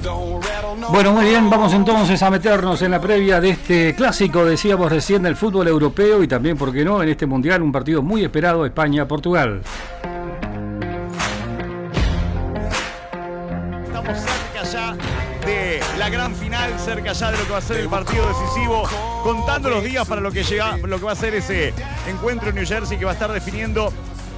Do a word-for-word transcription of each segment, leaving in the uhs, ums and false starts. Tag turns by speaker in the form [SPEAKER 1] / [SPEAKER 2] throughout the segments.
[SPEAKER 1] Bueno, muy bien, vamos entonces a meternos en la previa de este clásico, decíamos recién, del fútbol europeo y también, ¿por qué no?, en este mundial, un partido muy esperado, España-Portugal.
[SPEAKER 2] Estamos cerca ya de la gran final, cerca ya de lo que va a ser el partido decisivo, contando los días para lo que llega, lo que va a ser ese encuentro en New Jersey que va a estar definiendo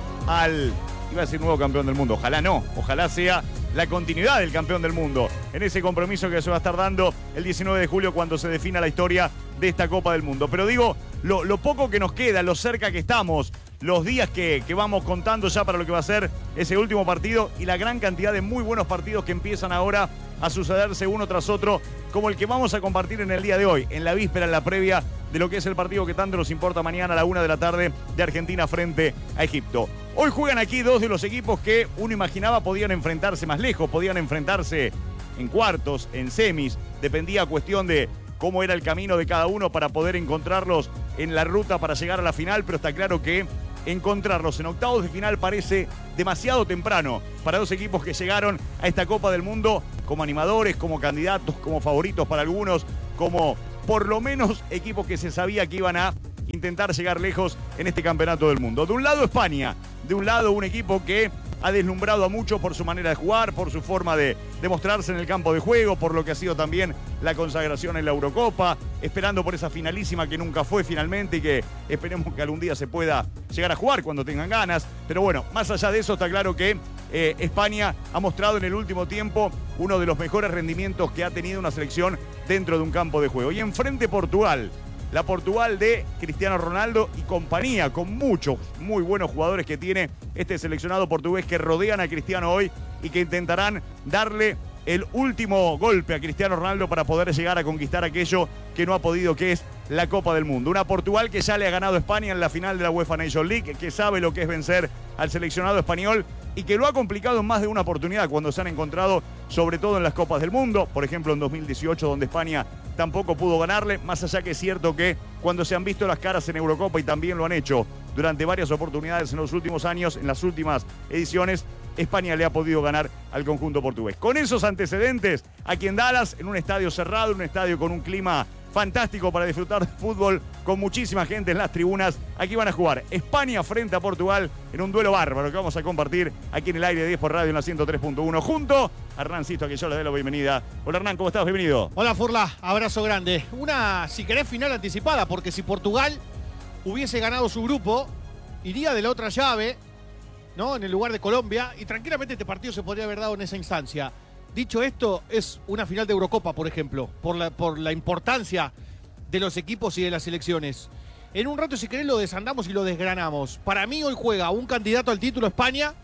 [SPEAKER 2] al, iba a decir, nuevo campeón del mundo. Ojalá no, ojalá sea la continuidad del campeón del mundo en ese compromiso que se va a estar dando el diecinueve de julio cuando se defina la historia de esta Copa del Mundo. Pero digo, lo, lo poco que nos queda, lo cerca que estamos, los días que, que vamos contando ya para lo que va a ser ese último partido y la gran cantidad de muy buenos partidos que empiezan ahora a sucederse uno tras otro, como el que vamos a compartir en el día de hoy, en la víspera, en la previa de lo que es el partido que tanto nos importa mañana a la una de la tarde de Argentina frente a Egipto. Hoy juegan aquí dos de los equipos que uno imaginaba podían enfrentarse más lejos, podían enfrentarse en cuartos, en semis, dependía cuestión de cómo era el camino de cada uno para poder encontrarlos en la ruta para llegar a la final, pero está claro que encontrarlos en octavos de final parece demasiado temprano para dos equipos que llegaron a esta Copa del Mundo como animadores, como candidatos, como favoritos para algunos, como por lo menos equipos que se sabía que iban a intentar llegar lejos en este campeonato del mundo. De un lado España, de un lado un equipo que ha deslumbrado a muchos por su manera de jugar, por su forma de demostrarse en el campo de juego, por lo que ha sido también la consagración en la Eurocopa, esperando por esa finalísima que nunca fue finalmente y que esperemos que algún día se pueda llegar a jugar cuando tengan ganas. Pero bueno, más allá de eso está claro que eh, España ha mostrado en el último tiempo uno de los mejores rendimientos que ha tenido una selección dentro de un campo de juego. Y enfrente Portugal. La Portugal de Cristiano Ronaldo y compañía, con muchos muy buenos jugadores que tiene este seleccionado portugués que rodean a Cristiano hoy y que intentarán darle el último golpe a Cristiano Ronaldo para poder llegar a conquistar aquello que no ha podido, que es la Copa del Mundo. Una Portugal que ya le ha ganado a España en la final de la UEFA Nations League, que sabe lo que es vencer al seleccionado español y que lo ha complicado en más de una oportunidad cuando se han encontrado, sobre todo en las Copas del Mundo, por ejemplo en dos mil dieciocho, donde España tampoco pudo ganarle, más allá que es cierto que cuando se han visto las caras en Eurocopa, y también lo han hecho durante varias oportunidades en los últimos años, en las últimas ediciones, España le ha podido ganar al conjunto portugués. Con esos antecedentes, aquí en Dallas, en un estadio cerrado, un estadio con un clima fantástico para disfrutar de fútbol, con muchísima gente en las tribunas, aquí van a jugar España frente a Portugal en un duelo bárbaro que vamos a compartir aquí en el aire de diez por Radio en la ciento tres punto uno, junto a Hernán Sisto, a quien yo le doy la bienvenida. Hola Hernán, ¿cómo estás? Bienvenido.
[SPEAKER 3] Hola Furla, abrazo grande. Una, si querés, final anticipada, porque si Portugal hubiese ganado su grupo, iría de la otra llave, ¿no?, en el lugar de Colombia, y tranquilamente este partido se podría haber dado en esa instancia. Dicho esto, es una final de Eurocopa, por ejemplo, por la, por la importancia de los equipos y de las selecciones. En un rato, si querés, lo desandamos y lo desgranamos. Para mí hoy juega un candidato al título España,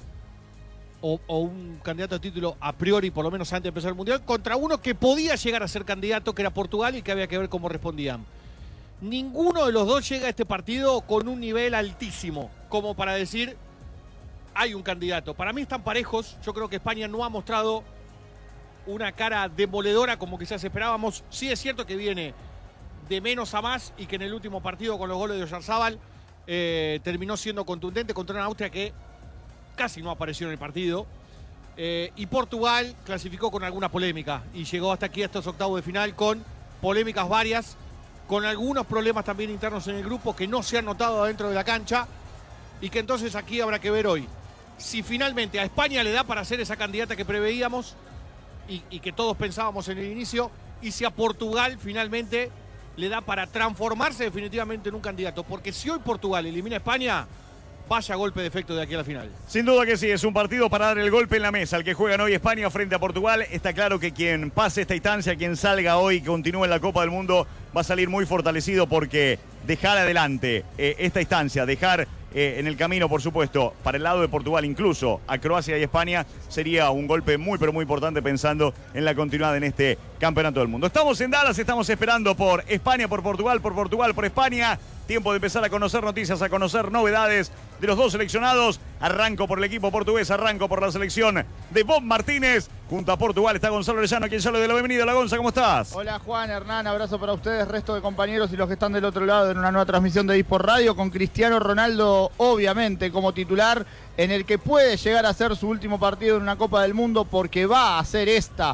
[SPEAKER 3] o, o un candidato al título a priori, por lo menos antes de empezar el Mundial, contra uno que podía llegar a ser candidato, que era Portugal, y que había que ver cómo respondían. Ninguno de los dos llega a este partido con un nivel altísimo, como para decir, hay un candidato. Para mí están parejos. Yo creo que España no ha mostrado una cara demoledora como quizás esperábamos. Sí es cierto que viene de menos a más y que en el último partido con los goles de Oyarzabal eh, terminó siendo contundente contra una Austria que casi no apareció en el partido. Eh, y Portugal clasificó con alguna polémica y llegó hasta aquí, a estos octavos de final, con polémicas varias, con algunos problemas también internos en el grupo que no se han notado adentro de la cancha y que entonces aquí habrá que ver hoy si finalmente a España le da para ser esa candidata que preveíamos y, y que todos pensábamos en el inicio, y si a Portugal finalmente le da para transformarse definitivamente en un candidato. Porque si hoy Portugal elimina a España, vaya golpe de efecto de aquí a la final.
[SPEAKER 2] Sin duda que sí, es un partido para dar el golpe en la mesa. El que juegan hoy España frente a Portugal. Está claro que quien pase esta instancia, quien salga hoy y continúe en la Copa del Mundo, va a salir muy fortalecido, porque dejar adelante eh, esta instancia, dejar eh, en el camino, por supuesto, para el lado de Portugal, incluso a Croacia y España, sería un golpe muy, pero muy importante pensando en la continuidad en este Campeonato del Mundo. Estamos en Dallas, estamos esperando por España, por Portugal, por Portugal, por España. Tiempo de empezar a conocer noticias, a conocer novedades de los dos seleccionados. Arranco por el equipo portugués, arranco por la selección de Bob Martínez. Junto a Portugal está Gonzalo Orellano, a quien ya le doy la bienvenida. Hola Gonza, ¿cómo estás?
[SPEAKER 4] Hola Juan, Hernán, abrazo para ustedes, resto de compañeros y los que están del otro lado en una nueva transmisión de diez por Radio, con Cristiano Ronaldo obviamente como titular, en el que puede llegar a ser su último partido en una Copa del Mundo, porque va a ser esta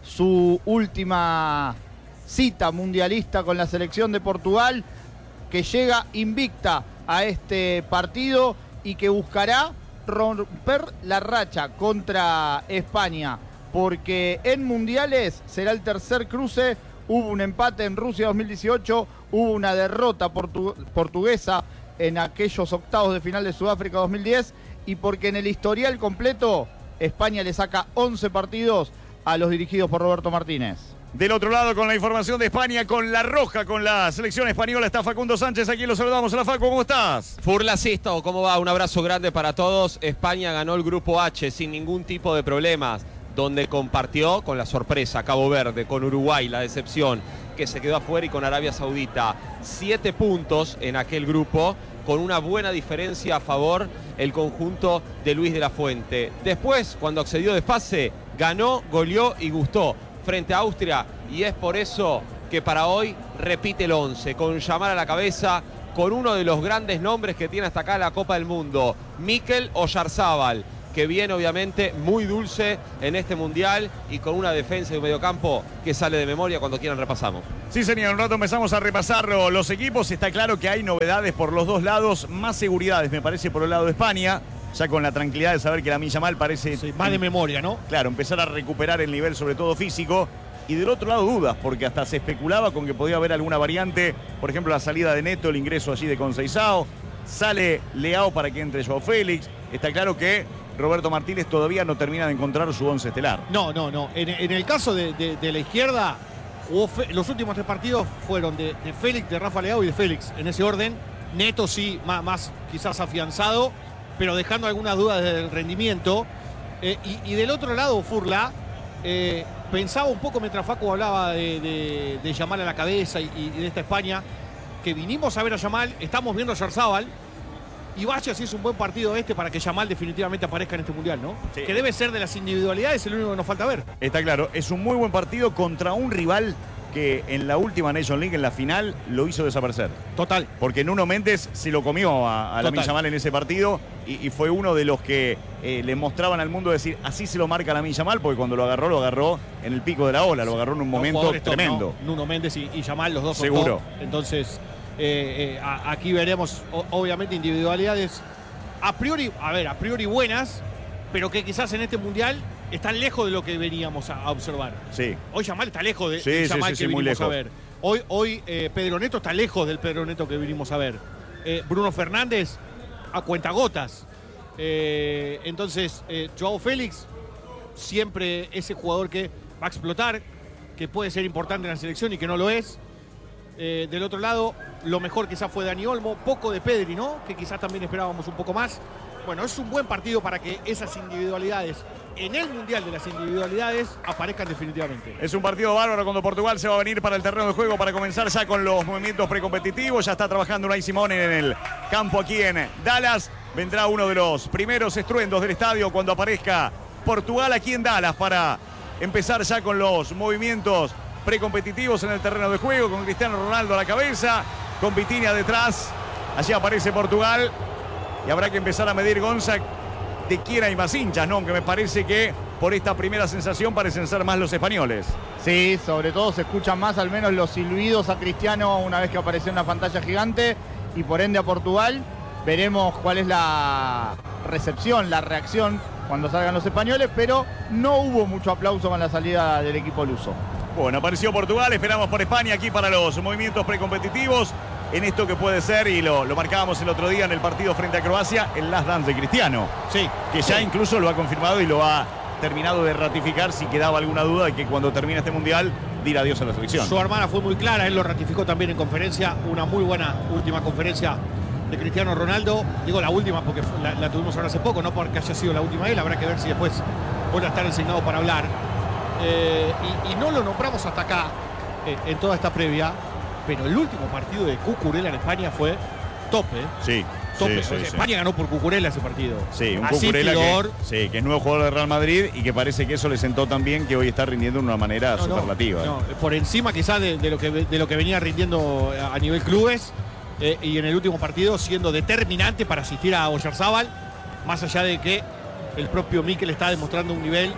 [SPEAKER 4] su última cita mundialista con la selección de Portugal, que llega invicta a este partido y que buscará romper la racha contra España, porque en mundiales será el tercer cruce. Hubo un empate en Rusia dos mil dieciocho, hubo una derrota portu portuguesa en aquellos octavos de final de Sudáfrica dos mil diez, y porque en el historial completo España le saca once partidos a los dirigidos por Roberto Martínez.
[SPEAKER 2] Del otro lado, con la información de España, con la roja, con la selección española, está Facundo Sánchez. Aquí lo saludamos. Hola, Facu, ¿cómo estás?
[SPEAKER 5] Furlacisto, ¿cómo va? Un abrazo grande para todos. España ganó el grupo H sin ningún tipo de problemas, donde compartió con la sorpresa Cabo Verde, con Uruguay, la decepción, que se quedó afuera, y con Arabia Saudita. Siete puntos en aquel grupo, con una buena diferencia a favor el conjunto de Luis de la Fuente. Después, cuando accedió de fase, ganó, goleó y gustó frente a Austria, y es por eso que para hoy repite el once, con Yamal a la cabeza, con uno de los grandes nombres que tiene hasta acá la Copa del Mundo, Mikel Oyarzabal, que viene obviamente muy dulce en este Mundial y con una defensa y un mediocampo que sale de memoria. Cuando quieran repasamos.
[SPEAKER 2] Sí, señor, un rato empezamos a repasar los equipos. Está claro que hay novedades por los dos lados, más seguridades me parece por el lado de España, ya con la tranquilidad de saber que Lamine Yamal parece...
[SPEAKER 3] Sí, más de memoria, ¿no?
[SPEAKER 2] Claro, empezar a recuperar el nivel sobre todo físico. Y del otro lado dudas, porque hasta se especulaba con que podía haber alguna variante, por ejemplo la salida de Neto, el ingreso allí de Conceição, sale Leao para que entre Joao Félix. Está claro que Roberto Martínez todavía no termina de encontrar su once estelar.
[SPEAKER 3] No, no, no. En, en el caso de, de, de la izquierda, jugó Fe, los últimos tres partidos fueron de, de Félix, de Rafa Leao y de Félix, en ese orden. Neto sí, más, más quizás afianzado, pero dejando algunas dudas del rendimiento. Eh, y, y del otro lado, Furla, eh, pensaba un poco mientras Facu hablaba de, de, de Yamal a la cabeza y, y de esta España, que vinimos a ver a Yamal, estamos viendo a Oyarzabal, y vaya si es un buen partido este para que Yamal definitivamente aparezca en este Mundial, ¿no? Sí. Que debe ser de las individualidades el único que nos falta ver.
[SPEAKER 2] Está claro, es un muy buen partido contra un rival que en la última Nation League, en la final, lo hizo desaparecer.
[SPEAKER 3] Total.
[SPEAKER 2] Porque Nuno Méndez se lo comió a, a Lamine Yamal en ese partido y, y fue uno de los que eh, le mostraban al mundo decir, así se lo marca Lamine Yamal, porque cuando lo agarró, lo agarró en el pico de la ola, lo agarró en un momento tremendo.
[SPEAKER 3] ¿No? Nuno Méndez y, y Yamal, los dos son
[SPEAKER 2] seguro.
[SPEAKER 3] Top. Entonces, eh, eh, a, aquí veremos, o, obviamente, individualidades a priori, a ver, a priori buenas, pero que quizás en este Mundial están lejos de lo que veníamos a, a observar.
[SPEAKER 2] Sí.
[SPEAKER 3] Hoy Yamal está lejos de,
[SPEAKER 2] sí,
[SPEAKER 3] de Yamal
[SPEAKER 2] sí, sí,
[SPEAKER 3] que
[SPEAKER 2] sí,
[SPEAKER 3] vinimos
[SPEAKER 2] muy
[SPEAKER 3] a ver. Hoy, hoy eh, Pedro Neto está lejos del Pedro Neto que vinimos a ver. Eh, Bruno Fernández a cuentagotas. Eh, entonces, eh, Joao Félix, siempre ese jugador que va a explotar, que puede ser importante en la selección y que no lo es. Eh, del otro lado, lo mejor quizás fue Dani Olmo, poco de Pedri, ¿no? Que quizás también esperábamos un poco más. Bueno, es un buen partido para que esas individualidades, en el Mundial de las individualidades, aparezcan definitivamente.
[SPEAKER 2] Es un partido bárbaro cuando Portugal se va a venir para el terreno de juego para comenzar ya con los movimientos precompetitivos. Ya está trabajando Unai Simón en el campo aquí en Dallas. Vendrá uno de los primeros estruendos del estadio cuando aparezca Portugal aquí en Dallas para empezar ya con los movimientos precompetitivos en el terreno de juego, con Cristiano Ronaldo a la cabeza, con Vitinha detrás. Allí aparece Portugal y habrá que empezar a medir, Gonza, de quién hay más hinchas, ¿no? Aunque me parece que por esta primera sensación parecen ser más los españoles.
[SPEAKER 4] Sí, sobre todo se escuchan más al menos los silbidos a Cristiano una vez que apareció en la pantalla gigante, y por ende a Portugal. Veremos cuál es la recepción, la reacción cuando salgan los españoles, pero no hubo mucho aplauso con la salida del equipo luso.
[SPEAKER 2] Bueno, apareció Portugal, esperamos por España aquí para los movimientos precompetitivos, en esto que puede ser, y lo, lo marcábamos el otro día en el partido frente a Croacia, el last dance de Cristiano.
[SPEAKER 3] Sí.
[SPEAKER 2] Que ya
[SPEAKER 3] sí.
[SPEAKER 2] incluso lo ha confirmado y lo ha terminado de ratificar, si quedaba alguna duda de que cuando termine este Mundial dirá adiós a la selección.
[SPEAKER 3] Su hermana fue muy clara, él lo ratificó también en conferencia, una muy buena última conferencia de Cristiano Ronaldo. Digo la última porque la, la tuvimos ahora hace poco, no porque haya sido la última de él, habrá que ver si después vuelve a estar designado para hablar. Eh, y, y no lo nombramos hasta acá, eh, en toda esta previa, pero el último partido de Cucurella en España fue top, ¿eh?
[SPEAKER 2] Sí.
[SPEAKER 3] Tope.
[SPEAKER 2] Sí, sí,
[SPEAKER 3] España
[SPEAKER 2] sí.
[SPEAKER 3] ganó por Cucurella ese partido.
[SPEAKER 2] Sí, un
[SPEAKER 3] Así
[SPEAKER 2] Cucurella
[SPEAKER 3] Fidor,
[SPEAKER 2] que, sí, que es nuevo jugador de Real Madrid y que parece que eso le sentó tan bien que hoy está rindiendo de una manera
[SPEAKER 3] no,
[SPEAKER 2] superlativa.
[SPEAKER 3] No, no, por encima quizás de, de, lo que, de lo que venía rindiendo a nivel clubes, eh, y en el último partido siendo determinante para asistir a Oyarzabal, más allá de que el propio Mikel está demostrando un nivel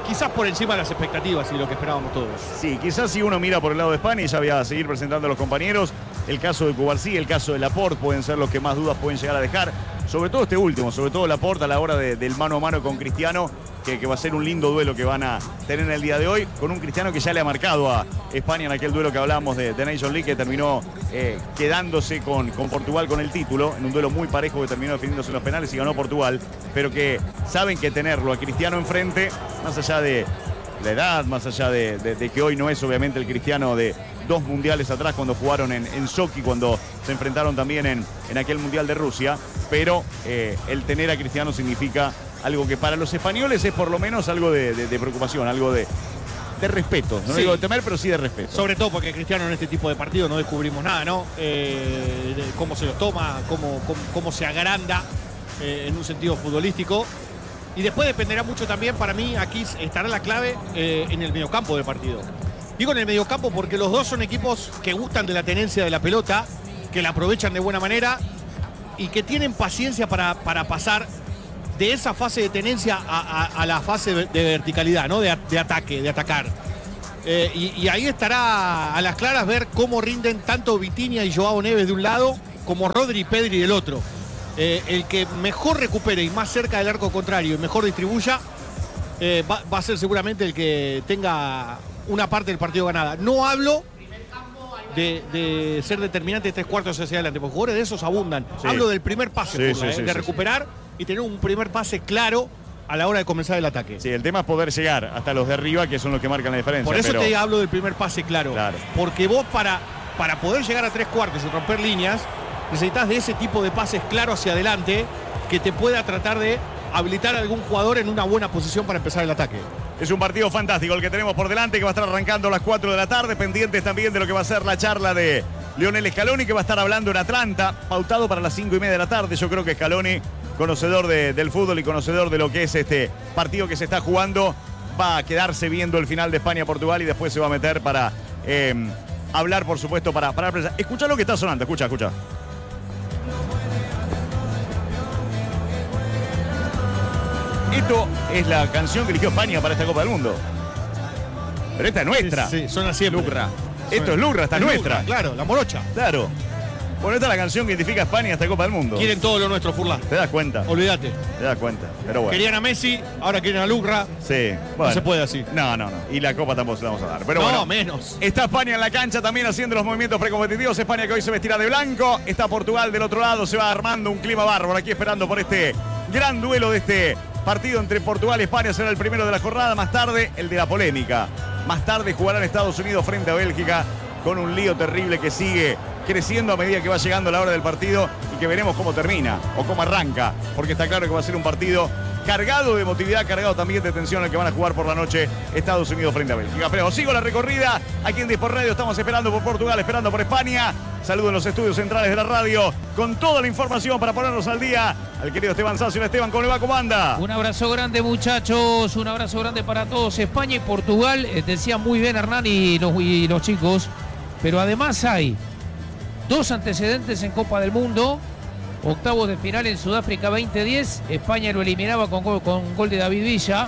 [SPEAKER 3] quizás por encima de las expectativas y lo que esperábamos todos.
[SPEAKER 2] Sí, quizás si uno mira por el lado de España y ya voy a seguir presentando a los compañeros, el caso de Cubarsí, el caso de Laporte pueden ser los que más dudas pueden llegar a dejar, sobre todo este último, sobre todo Laporte a la hora de, del mano a mano con Cristiano, que, que va a ser un lindo duelo que van a tener en el día de hoy, con un Cristiano que ya le ha marcado a España en aquel duelo que hablábamos de, de Nations League, que terminó eh, quedándose con, con Portugal con el título, en un duelo muy parejo que terminó definiéndose en los penales y ganó Portugal, pero que saben que tenerlo a Cristiano enfrente, más allá de la edad, más allá de, de, de que hoy no es obviamente el Cristiano de dos mundiales atrás cuando jugaron en, en Sochi, cuando se enfrentaron también en, en aquel mundial de Rusia, pero eh, el tener a Cristiano significa algo que para los españoles es por lo menos algo de, de, de preocupación, algo de, de respeto, no
[SPEAKER 3] Sí.
[SPEAKER 2] digo de temer, pero sí de respeto.
[SPEAKER 3] Sobre todo porque Cristiano en este tipo de partidos no descubrimos nada, ¿no? Eh, de cómo se lo toma, cómo, cómo, cómo se agranda eh, en un sentido futbolístico. Y después dependerá mucho también, para mí, aquí estará la clave eh, en el mediocampo del partido. Digo en el mediocampo porque los dos son equipos que gustan de la tenencia de la pelota, que la aprovechan de buena manera y que tienen paciencia para, para pasar de esa fase de tenencia a, a, a la fase de verticalidad, ¿no? De, de ataque, de atacar. Eh, y, y ahí estará a las claras ver cómo rinden tanto Vitinha y Joao Neves de un lado, como Rodri y Pedri del otro. Eh, el que mejor recupere y más cerca del arco contrario y mejor distribuya, eh, va, va a ser seguramente el que tenga una parte del partido ganada. No hablo de, de ser determinante de tres cuartos hacia adelante, porque jugadores de esos abundan.
[SPEAKER 2] Sí.
[SPEAKER 3] Hablo del primer pase,
[SPEAKER 2] Sí,
[SPEAKER 3] Furla,
[SPEAKER 2] sí,
[SPEAKER 3] eh,
[SPEAKER 2] sí,
[SPEAKER 3] de
[SPEAKER 2] sí,
[SPEAKER 3] recuperar y tener un primer pase claro a la hora de comenzar el ataque.
[SPEAKER 2] Sí, el tema es poder llegar hasta los de arriba, que son los que marcan la diferencia.
[SPEAKER 3] Por eso
[SPEAKER 2] pero...
[SPEAKER 3] te hablo del primer pase claro.
[SPEAKER 2] Claro.
[SPEAKER 3] Porque vos para, para poder llegar a tres cuartos y romper líneas, necesitas de ese tipo de pases claros hacia adelante que te pueda tratar de habilitar a algún jugador en una buena posición para empezar el ataque.
[SPEAKER 2] Es un partido fantástico el que tenemos por delante, que va a estar arrancando a las cuatro de la tarde, pendientes también de lo que va a ser la charla de Lionel Scaloni, que va a estar hablando en Atlanta, pautado para las cinco y media de la tarde. Yo creo que Scaloni, conocedor de, del fútbol y conocedor de lo que es este partido que se está jugando, va a quedarse viendo el final de España-Portugal y después se va a meter para eh, hablar, por supuesto, para, para la prensa. Escucha lo que está sonando, escucha, escucha. Esto es la canción que eligió España para esta Copa del Mundo. Pero esta es nuestra.
[SPEAKER 3] Sí, sí, suena siempre.
[SPEAKER 2] Lurra. Esto es Lurra, esta es
[SPEAKER 3] Es
[SPEAKER 2] nuestra.
[SPEAKER 3] Lurra, claro, la morocha.
[SPEAKER 2] Claro. Bueno, esta es la canción que identifica a España esta Copa del Mundo.
[SPEAKER 3] Quieren todo lo nuestro, Furla.
[SPEAKER 2] ¿Te das cuenta?
[SPEAKER 3] Olvídate.
[SPEAKER 2] Te das cuenta. Pero bueno.
[SPEAKER 3] Querían a Messi, ahora quieren a Lurra.
[SPEAKER 2] Sí. Bueno.
[SPEAKER 3] No se puede así.
[SPEAKER 2] No, no, no. Y la Copa tampoco se la vamos a dar. Pero
[SPEAKER 3] no,
[SPEAKER 2] bueno.
[SPEAKER 3] menos.
[SPEAKER 2] Está España en la cancha también haciendo los movimientos precompetitivos. España que hoy se vestirá de blanco. Está Portugal del otro lado. Se va armando un clima bárbaro aquí esperando por este gran duelo de este partido entre Portugal y España. Será el primero de la jornada. Más tarde, el de la polémica. Más tarde jugarán Estados Unidos frente a Bélgica con un lío terrible que sigue creciendo a medida que va llegando la hora del partido y que veremos cómo termina o cómo arranca, porque está claro que va a ser un partido cargado de emotividad, cargado también de tensión, el que van a jugar por la noche Estados Unidos frente a Bélgica. Pero sigo la recorrida aquí en Disport Radio, estamos esperando por Portugal, esperando por España. Saludo en los estudios centrales de la radio con toda la información para ponernos al día al querido Esteban Sacio. Esteban, ¿cómo le va? ¿Cómo anda?
[SPEAKER 6] Un abrazo grande, muchachos, un abrazo grande para todos. España y Portugal, eh, decía muy bien Hernán y los, y los chicos, pero además hay dos antecedentes en Copa del Mundo. Octavos de final en Sudáfrica veinte diez, España lo eliminaba con gol, con gol de David Villa.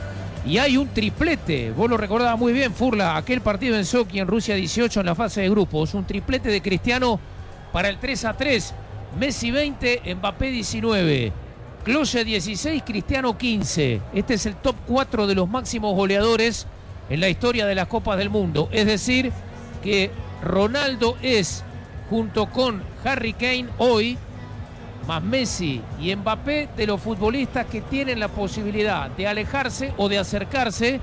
[SPEAKER 6] Y hay un triplete, vos lo recordabas muy bien, Furla, aquel partido en Sochi en Rusia dieciocho en la fase de grupos, un triplete de Cristiano para el tres a tres, Messi veinte, Mbappé diecinueve, Klose dieciséis, Cristiano quince. Este es el top cuatro de los máximos goleadores en la historia de las Copas del Mundo. Es decir, que Ronaldo es, junto con Harry Kane hoy, más Messi y Mbappé, de los futbolistas que tienen la posibilidad de alejarse o de acercarse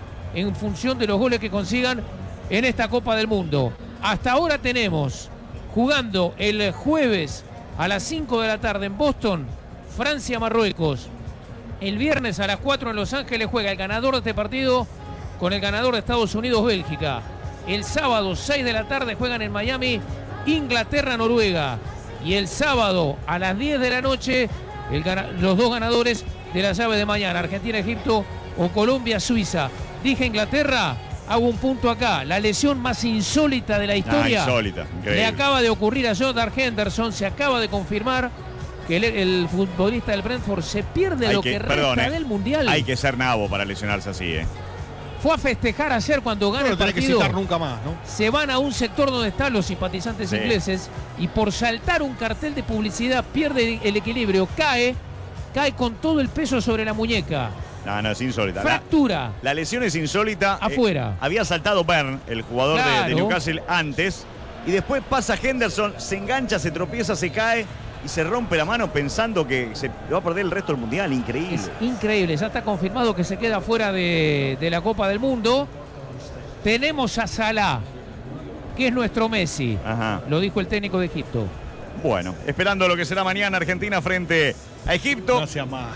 [SPEAKER 6] en función de los goles que consigan en esta Copa del Mundo. Hasta ahora tenemos, jugando el jueves a las cinco de la tarde en Boston, Francia-Marruecos. El viernes a las cuatro en Los Ángeles juega el ganador de este partido con el ganador de Estados Unidos-Bélgica. El sábado, seis de la tarde, juegan en Miami Inglaterra-Noruega. Y el sábado a las diez de la noche, el, los dos ganadores de la llave de mañana, Argentina-Egipto o Colombia-Suiza. Dije Inglaterra, hago un punto acá. La lesión más insólita de la historia
[SPEAKER 2] Ah, insólita,
[SPEAKER 6] le acaba de ocurrir a Jordan Henderson, se acaba de confirmar que el, el futbolista del Brentford se pierde
[SPEAKER 2] Hay
[SPEAKER 6] lo
[SPEAKER 2] que,
[SPEAKER 6] que
[SPEAKER 2] perdón,
[SPEAKER 6] resta
[SPEAKER 2] eh,
[SPEAKER 6] del Mundial.
[SPEAKER 2] Hay que ser nabo para lesionarse así, ¿eh?
[SPEAKER 6] Fue a festejar ayer cuando gana
[SPEAKER 3] No lo
[SPEAKER 6] el
[SPEAKER 3] tenés que
[SPEAKER 6] partido.
[SPEAKER 3] citar nunca más, ¿no?
[SPEAKER 6] Se van a un sector donde están los simpatizantes
[SPEAKER 2] Sí.
[SPEAKER 6] ingleses y por saltar un cartel de publicidad pierde el equilibrio, cae, cae con todo el peso sobre la muñeca.
[SPEAKER 2] No, no, es insólita. La,
[SPEAKER 6] Fractura.
[SPEAKER 2] la lesión es insólita.
[SPEAKER 6] Afuera.
[SPEAKER 2] Eh, había saltado Bern, el jugador de- de,
[SPEAKER 6] Claro.
[SPEAKER 2] Newcastle, antes. Y después pasa Henderson, se engancha, se tropieza, se cae y se rompe la mano pensando que se va a perder el resto del Mundial. Increíble.
[SPEAKER 6] Es increíble, ya está confirmado que se queda fuera de, de la Copa del Mundo. Tenemos a Salah, que es nuestro Messi.
[SPEAKER 2] Ajá.
[SPEAKER 6] Lo dijo el técnico de Egipto.
[SPEAKER 2] Bueno, esperando lo que será mañana Argentina frente a Egipto.
[SPEAKER 3] No sea más.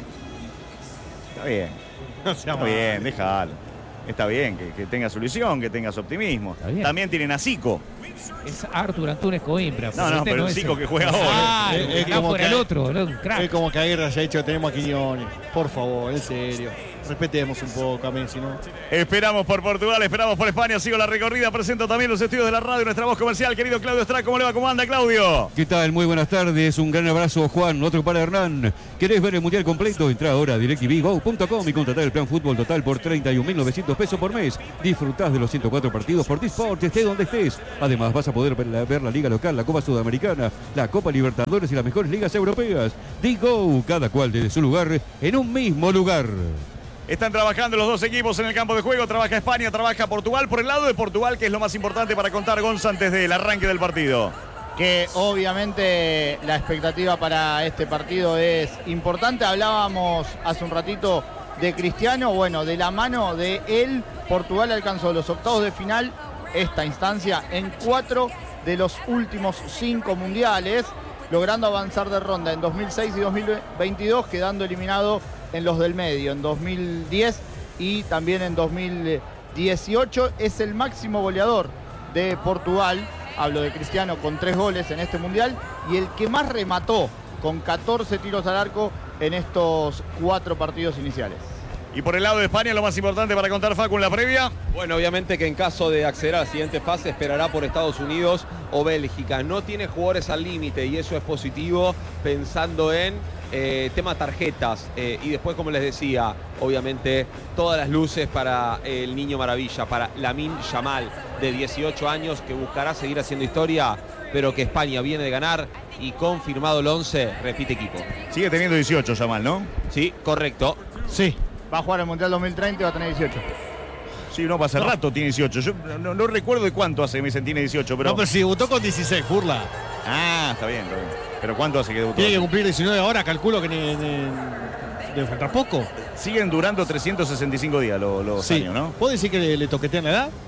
[SPEAKER 2] Está bien,
[SPEAKER 3] No sea
[SPEAKER 2] está
[SPEAKER 3] más.
[SPEAKER 2] bien, déjalo. Está bien que, que tenga su ilusión, que tenga su optimismo.
[SPEAKER 6] Está bien.
[SPEAKER 2] También tienen a Zico.
[SPEAKER 6] Es Artur Antunes Coimbra.
[SPEAKER 2] No, no,
[SPEAKER 6] Este
[SPEAKER 2] pero el
[SPEAKER 6] es
[SPEAKER 2] Zico
[SPEAKER 6] el-
[SPEAKER 2] que juega ahora.
[SPEAKER 6] Ah,
[SPEAKER 3] Es- es
[SPEAKER 6] está
[SPEAKER 3] como
[SPEAKER 6] fuera
[SPEAKER 3] que-
[SPEAKER 6] el otro, el otro, un crack.
[SPEAKER 3] Es como que Aguirre haya dicho tenemos a Quiñones. Por favor, en serio. Respetemos un poco a Messi, ¿no?
[SPEAKER 2] Esperamos por Portugal, esperamos por España. Sigo la recorrida. Presento también los estudios de la radio, nuestra voz comercial. Querido Claudio Estrada, ¿cómo le va? ¿Cómo anda, Claudio?
[SPEAKER 7] ¿Qué tal? Muy buenas tardes, un gran abrazo Juan, otro para Hernán. ¿Querés ver el Mundial completo? Entra ahora a DirecTV Go punto com y contratar el plan fútbol total por treinta y un mil novecientos pesos por mes. Disfrutás de los ciento cuatro partidos por T-Sport, esté donde estés. Además vas a poder ver la, ver la Liga Local, la Copa Sudamericana, la Copa Libertadores y las mejores ligas europeas. D-Go, cada cual desde su lugar, en un mismo lugar.
[SPEAKER 2] Están trabajando los dos equipos en el campo de juego. Trabaja España, trabaja Portugal. Por el lado de Portugal, que es lo más importante para contar, Gonza, antes del arranque del partido.
[SPEAKER 4] Que obviamente la expectativa para este partido es importante. Hablábamos hace un ratito de Cristiano, bueno, de la mano de él, Portugal alcanzó los octavos de final, esta instancia, en cuatro de los últimos cinco mundiales, logrando avanzar de ronda en dos mil seis y dos mil veintidós, quedando eliminado en los del medio, en dos mil diez y también en dos mil dieciocho. Es el máximo goleador de Portugal, hablo de Cristiano, con tres goles en este mundial, y el que más remató, con catorce tiros al arco en estos cuatro partidos iniciales.
[SPEAKER 2] Y por el lado de España, lo más importante para contar, Facu, en la previa.
[SPEAKER 5] Bueno, obviamente que en caso de acceder a la siguiente fase esperará por Estados Unidos o Bélgica. No tiene jugadores al límite y eso es positivo pensando en eh, tema tarjetas. Eh, y después, como les decía, obviamente todas las luces para el niño maravilla, para Lamine Yamal, de dieciocho años, que buscará seguir haciendo historia, pero que España viene de ganar y confirmado el once, repite equipo.
[SPEAKER 2] Sigue teniendo dieciocho, Yamal, ¿no?
[SPEAKER 5] Sí, correcto.
[SPEAKER 3] Sí.
[SPEAKER 4] Va a jugar el Mundial dos mil treinta y va a tener dieciocho.
[SPEAKER 2] Sí, no, pasa rato tiene dieciocho. Yo no, no recuerdo de cuánto hace que me tiene dieciocho, pero...
[SPEAKER 3] No, pero si debutó con dieciséis, burla.
[SPEAKER 2] Ah, está bien, está bien. Pero ¿cuánto hace que debutó?
[SPEAKER 3] Tiene que cumplir diecinueve ahora, calculo que ni- ni- debe faltar poco.
[SPEAKER 2] Siguen durando trescientos sesenta y cinco días los, los
[SPEAKER 3] Sí.
[SPEAKER 2] años, ¿no?
[SPEAKER 3] ¿Puedo decir que le, le toquetean la edad?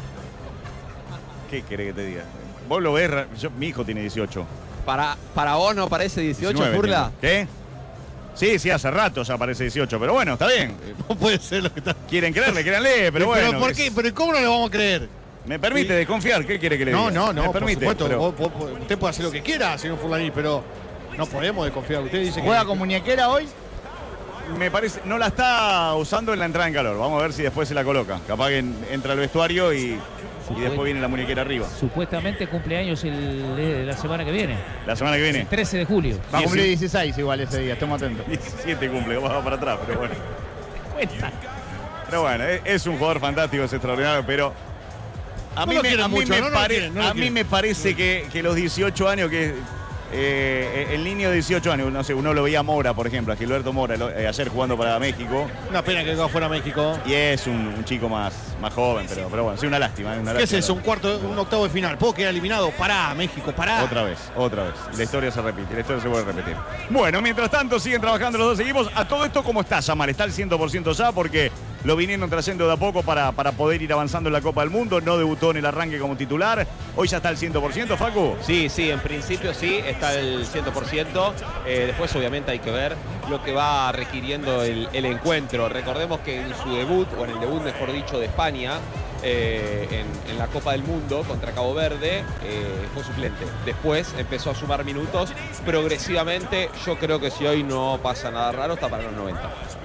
[SPEAKER 2] ¿Qué querés que te diga? Vos lo ves, ra- yo- mi hijo tiene dieciocho.
[SPEAKER 5] Para, para vos no parece dieciocho,
[SPEAKER 2] diecinueve
[SPEAKER 5] burla.
[SPEAKER 2] tiene. ¿Qué? Sí, sí, hace rato ya parece dieciocho, pero bueno, está bien.
[SPEAKER 3] No puede ser lo que está.
[SPEAKER 2] Quieren creerle, créanle, pero bueno.
[SPEAKER 3] ¿Pero por
[SPEAKER 2] es-
[SPEAKER 3] qué? ¿Pero cómo no le vamos a creer?
[SPEAKER 2] Me permite desconfiar, ¿qué quiere que le
[SPEAKER 3] No,
[SPEAKER 2] diga?
[SPEAKER 3] no, no,
[SPEAKER 2] Me
[SPEAKER 3] por
[SPEAKER 2] permite,
[SPEAKER 3] supuesto.
[SPEAKER 2] pero-
[SPEAKER 3] vos- vos- vos- usted puede hacer lo que quiera, señor Furlaní, pero no podemos desconfiar. Usted dice que...
[SPEAKER 4] ¿Juega con muñequera hoy?
[SPEAKER 2] Me parece, no la está usando en la entrada en calor. Vamos a ver si después se la coloca. Capaz que en- entra al vestuario y, y después viene la muñequera arriba.
[SPEAKER 6] Supuestamente cumpleaños el, eh, la semana que viene,
[SPEAKER 2] La semana que viene.
[SPEAKER 6] trece de julio.
[SPEAKER 4] Va a cumplir
[SPEAKER 2] Sí, sí.
[SPEAKER 4] dieciséis igual ese día, estemos atentos.
[SPEAKER 2] diecisiete cumple, va para atrás, pero bueno. Pero bueno, es, es un jugador fantástico, es extraordinario, pero a
[SPEAKER 3] No
[SPEAKER 2] mí,
[SPEAKER 3] lo
[SPEAKER 2] me,
[SPEAKER 3] quieren
[SPEAKER 2] a mí
[SPEAKER 3] mucho,
[SPEAKER 2] me
[SPEAKER 3] no lo
[SPEAKER 2] pare-
[SPEAKER 3] quieren, no lo
[SPEAKER 2] a mí
[SPEAKER 3] quieren.
[SPEAKER 2] me parece que, que los dieciocho años, que eh, el niño de dieciocho años, no sé, uno lo veía a Mora, por ejemplo, a Gilberto Mora, lo- eh, ayer jugando para México,
[SPEAKER 3] Una pena que quedó fuera México.
[SPEAKER 2] y es un, un chico más, más joven, pero, pero bueno, sí, una lástima. eh, Una
[SPEAKER 3] ¿Qué es
[SPEAKER 2] lástima.
[SPEAKER 3] eso? Un cuarto, un octavo de final. ¿Puedo quedar eliminado? Pará, México, pará.
[SPEAKER 2] Otra vez, otra vez. Y la historia se repite, la historia se vuelve a repetir. Bueno, mientras tanto siguen trabajando los dos equipos. A todo esto, ¿cómo está Yamal? ¿Está al cien por ciento ya? Porque lo vinieron trayendo de a poco para, para poder ir avanzando en la Copa del Mundo. No debutó en el arranque como titular. Hoy ya está al cien por ciento, Facu.
[SPEAKER 5] Sí, sí, en principio sí, está el cien por ciento. Eh, después obviamente hay que ver lo que va requiriendo el, el encuentro. Recordemos que en su debut, o en el debut mejor dicho de España, eh, en, en la Copa del Mundo contra Cabo Verde, eh, fue suplente. Después empezó a sumar minutos progresivamente. Yo creo que si hoy no pasa nada raro, está para los noventa.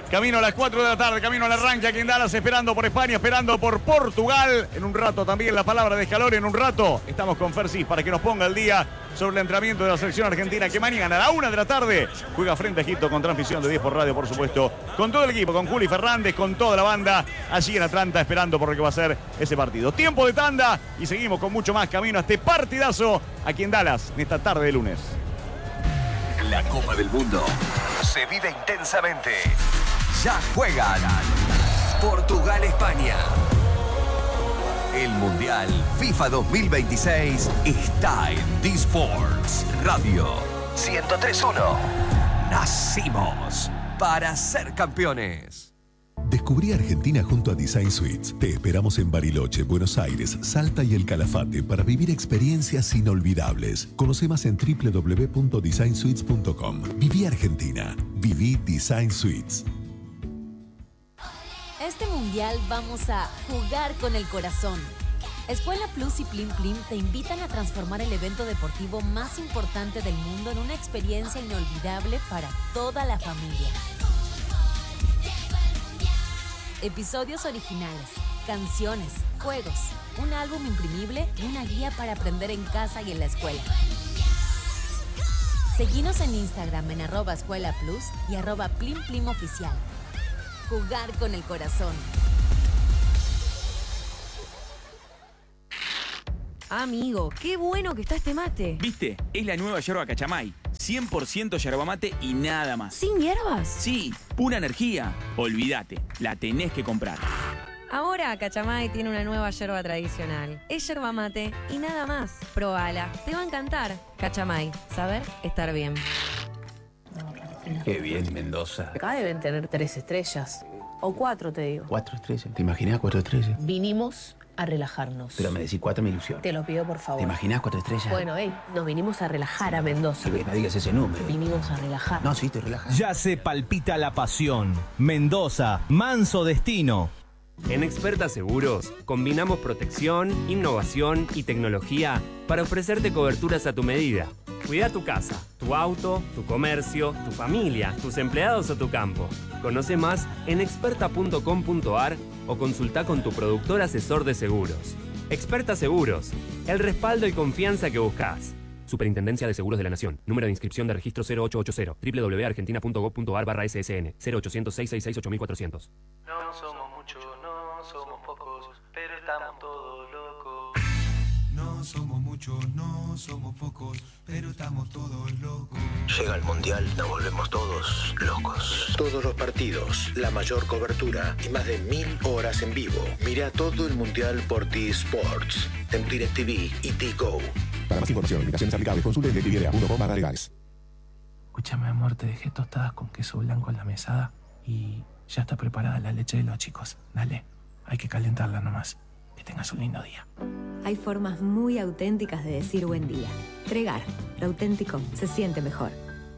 [SPEAKER 2] Camino a las cuatro de la tarde, camino al arranque aquí en Dallas, esperando por España, esperando por Portugal. En un rato también la palabra de Scaloni, en un rato estamos con Fersis para que nos ponga el día sobre el entrenamiento de la selección argentina que mañana a la una de la tarde juega frente a Egipto con transmisión de diez por radio, por supuesto, con todo el equipo, con Juli Fernández, con toda la banda allí en Atlanta esperando por lo que va a ser ese partido. Tiempo de tanda y seguimos con mucho más camino a este partidazo aquí en Dallas en esta tarde de lunes.
[SPEAKER 8] La Copa del Mundo se vive intensamente. Ya juegan Portugal-España. El Mundial FIFA dos mil veintiséis está en D-Sports Radio ciento tres punto uno. Nacimos para ser campeones.
[SPEAKER 9] Descubrí Argentina junto a Design Suites. Te esperamos en Bariloche, Buenos Aires, Salta y El Calafate para vivir experiencias inolvidables. Conoce más en doble u doble u doble u punto design suites punto com. Viví Argentina. Viví Design Suites.
[SPEAKER 10] Este mundial vamos a jugar con el corazón. Escuela Plus y Plim Plim te invitan a transformar el evento deportivo más importante del mundo en una experiencia inolvidable para toda la familia. Episodios originales, canciones, juegos, un álbum imprimible y una guía para aprender en casa y en la escuela. Seguinos en Instagram en arroba Escuela Plus y arroba Plim Plim Oficial. Jugar con el corazón.
[SPEAKER 11] Amigo, qué bueno que está este mate.
[SPEAKER 12] ¿Viste? Es la nueva yerba Cachamay. cien por ciento yerba mate y nada más.
[SPEAKER 11] ¿Sin hierbas?
[SPEAKER 12] Sí, pura energía. Olvídate, la tenés que comprar.
[SPEAKER 11] Ahora Cachamay tiene una nueva yerba tradicional. Es yerba mate y nada más. Probala, te va a encantar. Cachamay, saber estar bien.
[SPEAKER 13] Qué bien, Mendoza.
[SPEAKER 14] Acá deben tener tres estrellas. O cuatro, te digo.
[SPEAKER 13] Cuatro estrellas. ¿Te imaginas cuatro estrellas?
[SPEAKER 14] Vinimos a relajarnos.
[SPEAKER 13] Pero me decís cuatro, me ilusión.
[SPEAKER 14] Te lo pido, por favor.
[SPEAKER 13] ¿Te imaginas cuatro estrellas?
[SPEAKER 14] Bueno, hey, nos vinimos a relajar a Mendoza.
[SPEAKER 13] Que no digas ese número.
[SPEAKER 14] Vinimos a relajar.
[SPEAKER 13] No, sí, te relajas.
[SPEAKER 15] Ya se palpita la pasión. Mendoza, manso destino.
[SPEAKER 16] En Experta Seguros combinamos protección, innovación y tecnología para ofrecerte coberturas a tu medida. Cuida tu casa, tu auto, tu comercio, tu familia, tus empleados o tu campo. Conoce más en experta punto com punto ar o consulta con tu productor asesor de seguros. Experta Seguros, el respaldo y confianza que buscas. Superintendencia de Seguros de la Nación. Número de inscripción de registro cero ocho ocho cero. doble u doble u doble u punto argentina punto gov punto ar barra S S N. cero ochocientos, seiscientos sesenta y seis, ocho mil cuatrocientos.
[SPEAKER 17] No somos muchos, no somos pocos, pero estamos todos locos.
[SPEAKER 18] No somos muchos, no somos pocos, pero estamos todos locos.
[SPEAKER 8] Llega el Mundial, nos volvemos todos locos. Todos los partidos, la mayor cobertura y más de mil horas en vivo. Mira todo el Mundial por T-Sports, en DirecTV y T-Go.
[SPEAKER 9] Para más información, limitaciones aplicables, consulte en directv punto com barra legales.
[SPEAKER 18] Escúchame, amor, te dejé tostadas con queso blanco en la mesada y ya está preparada la leche de los chicos. Dale, hay que calentarla nomás. Que tengas un lindo día.
[SPEAKER 19] Hay formas muy auténticas de decir buen día. Tregar, lo auténtico se siente mejor.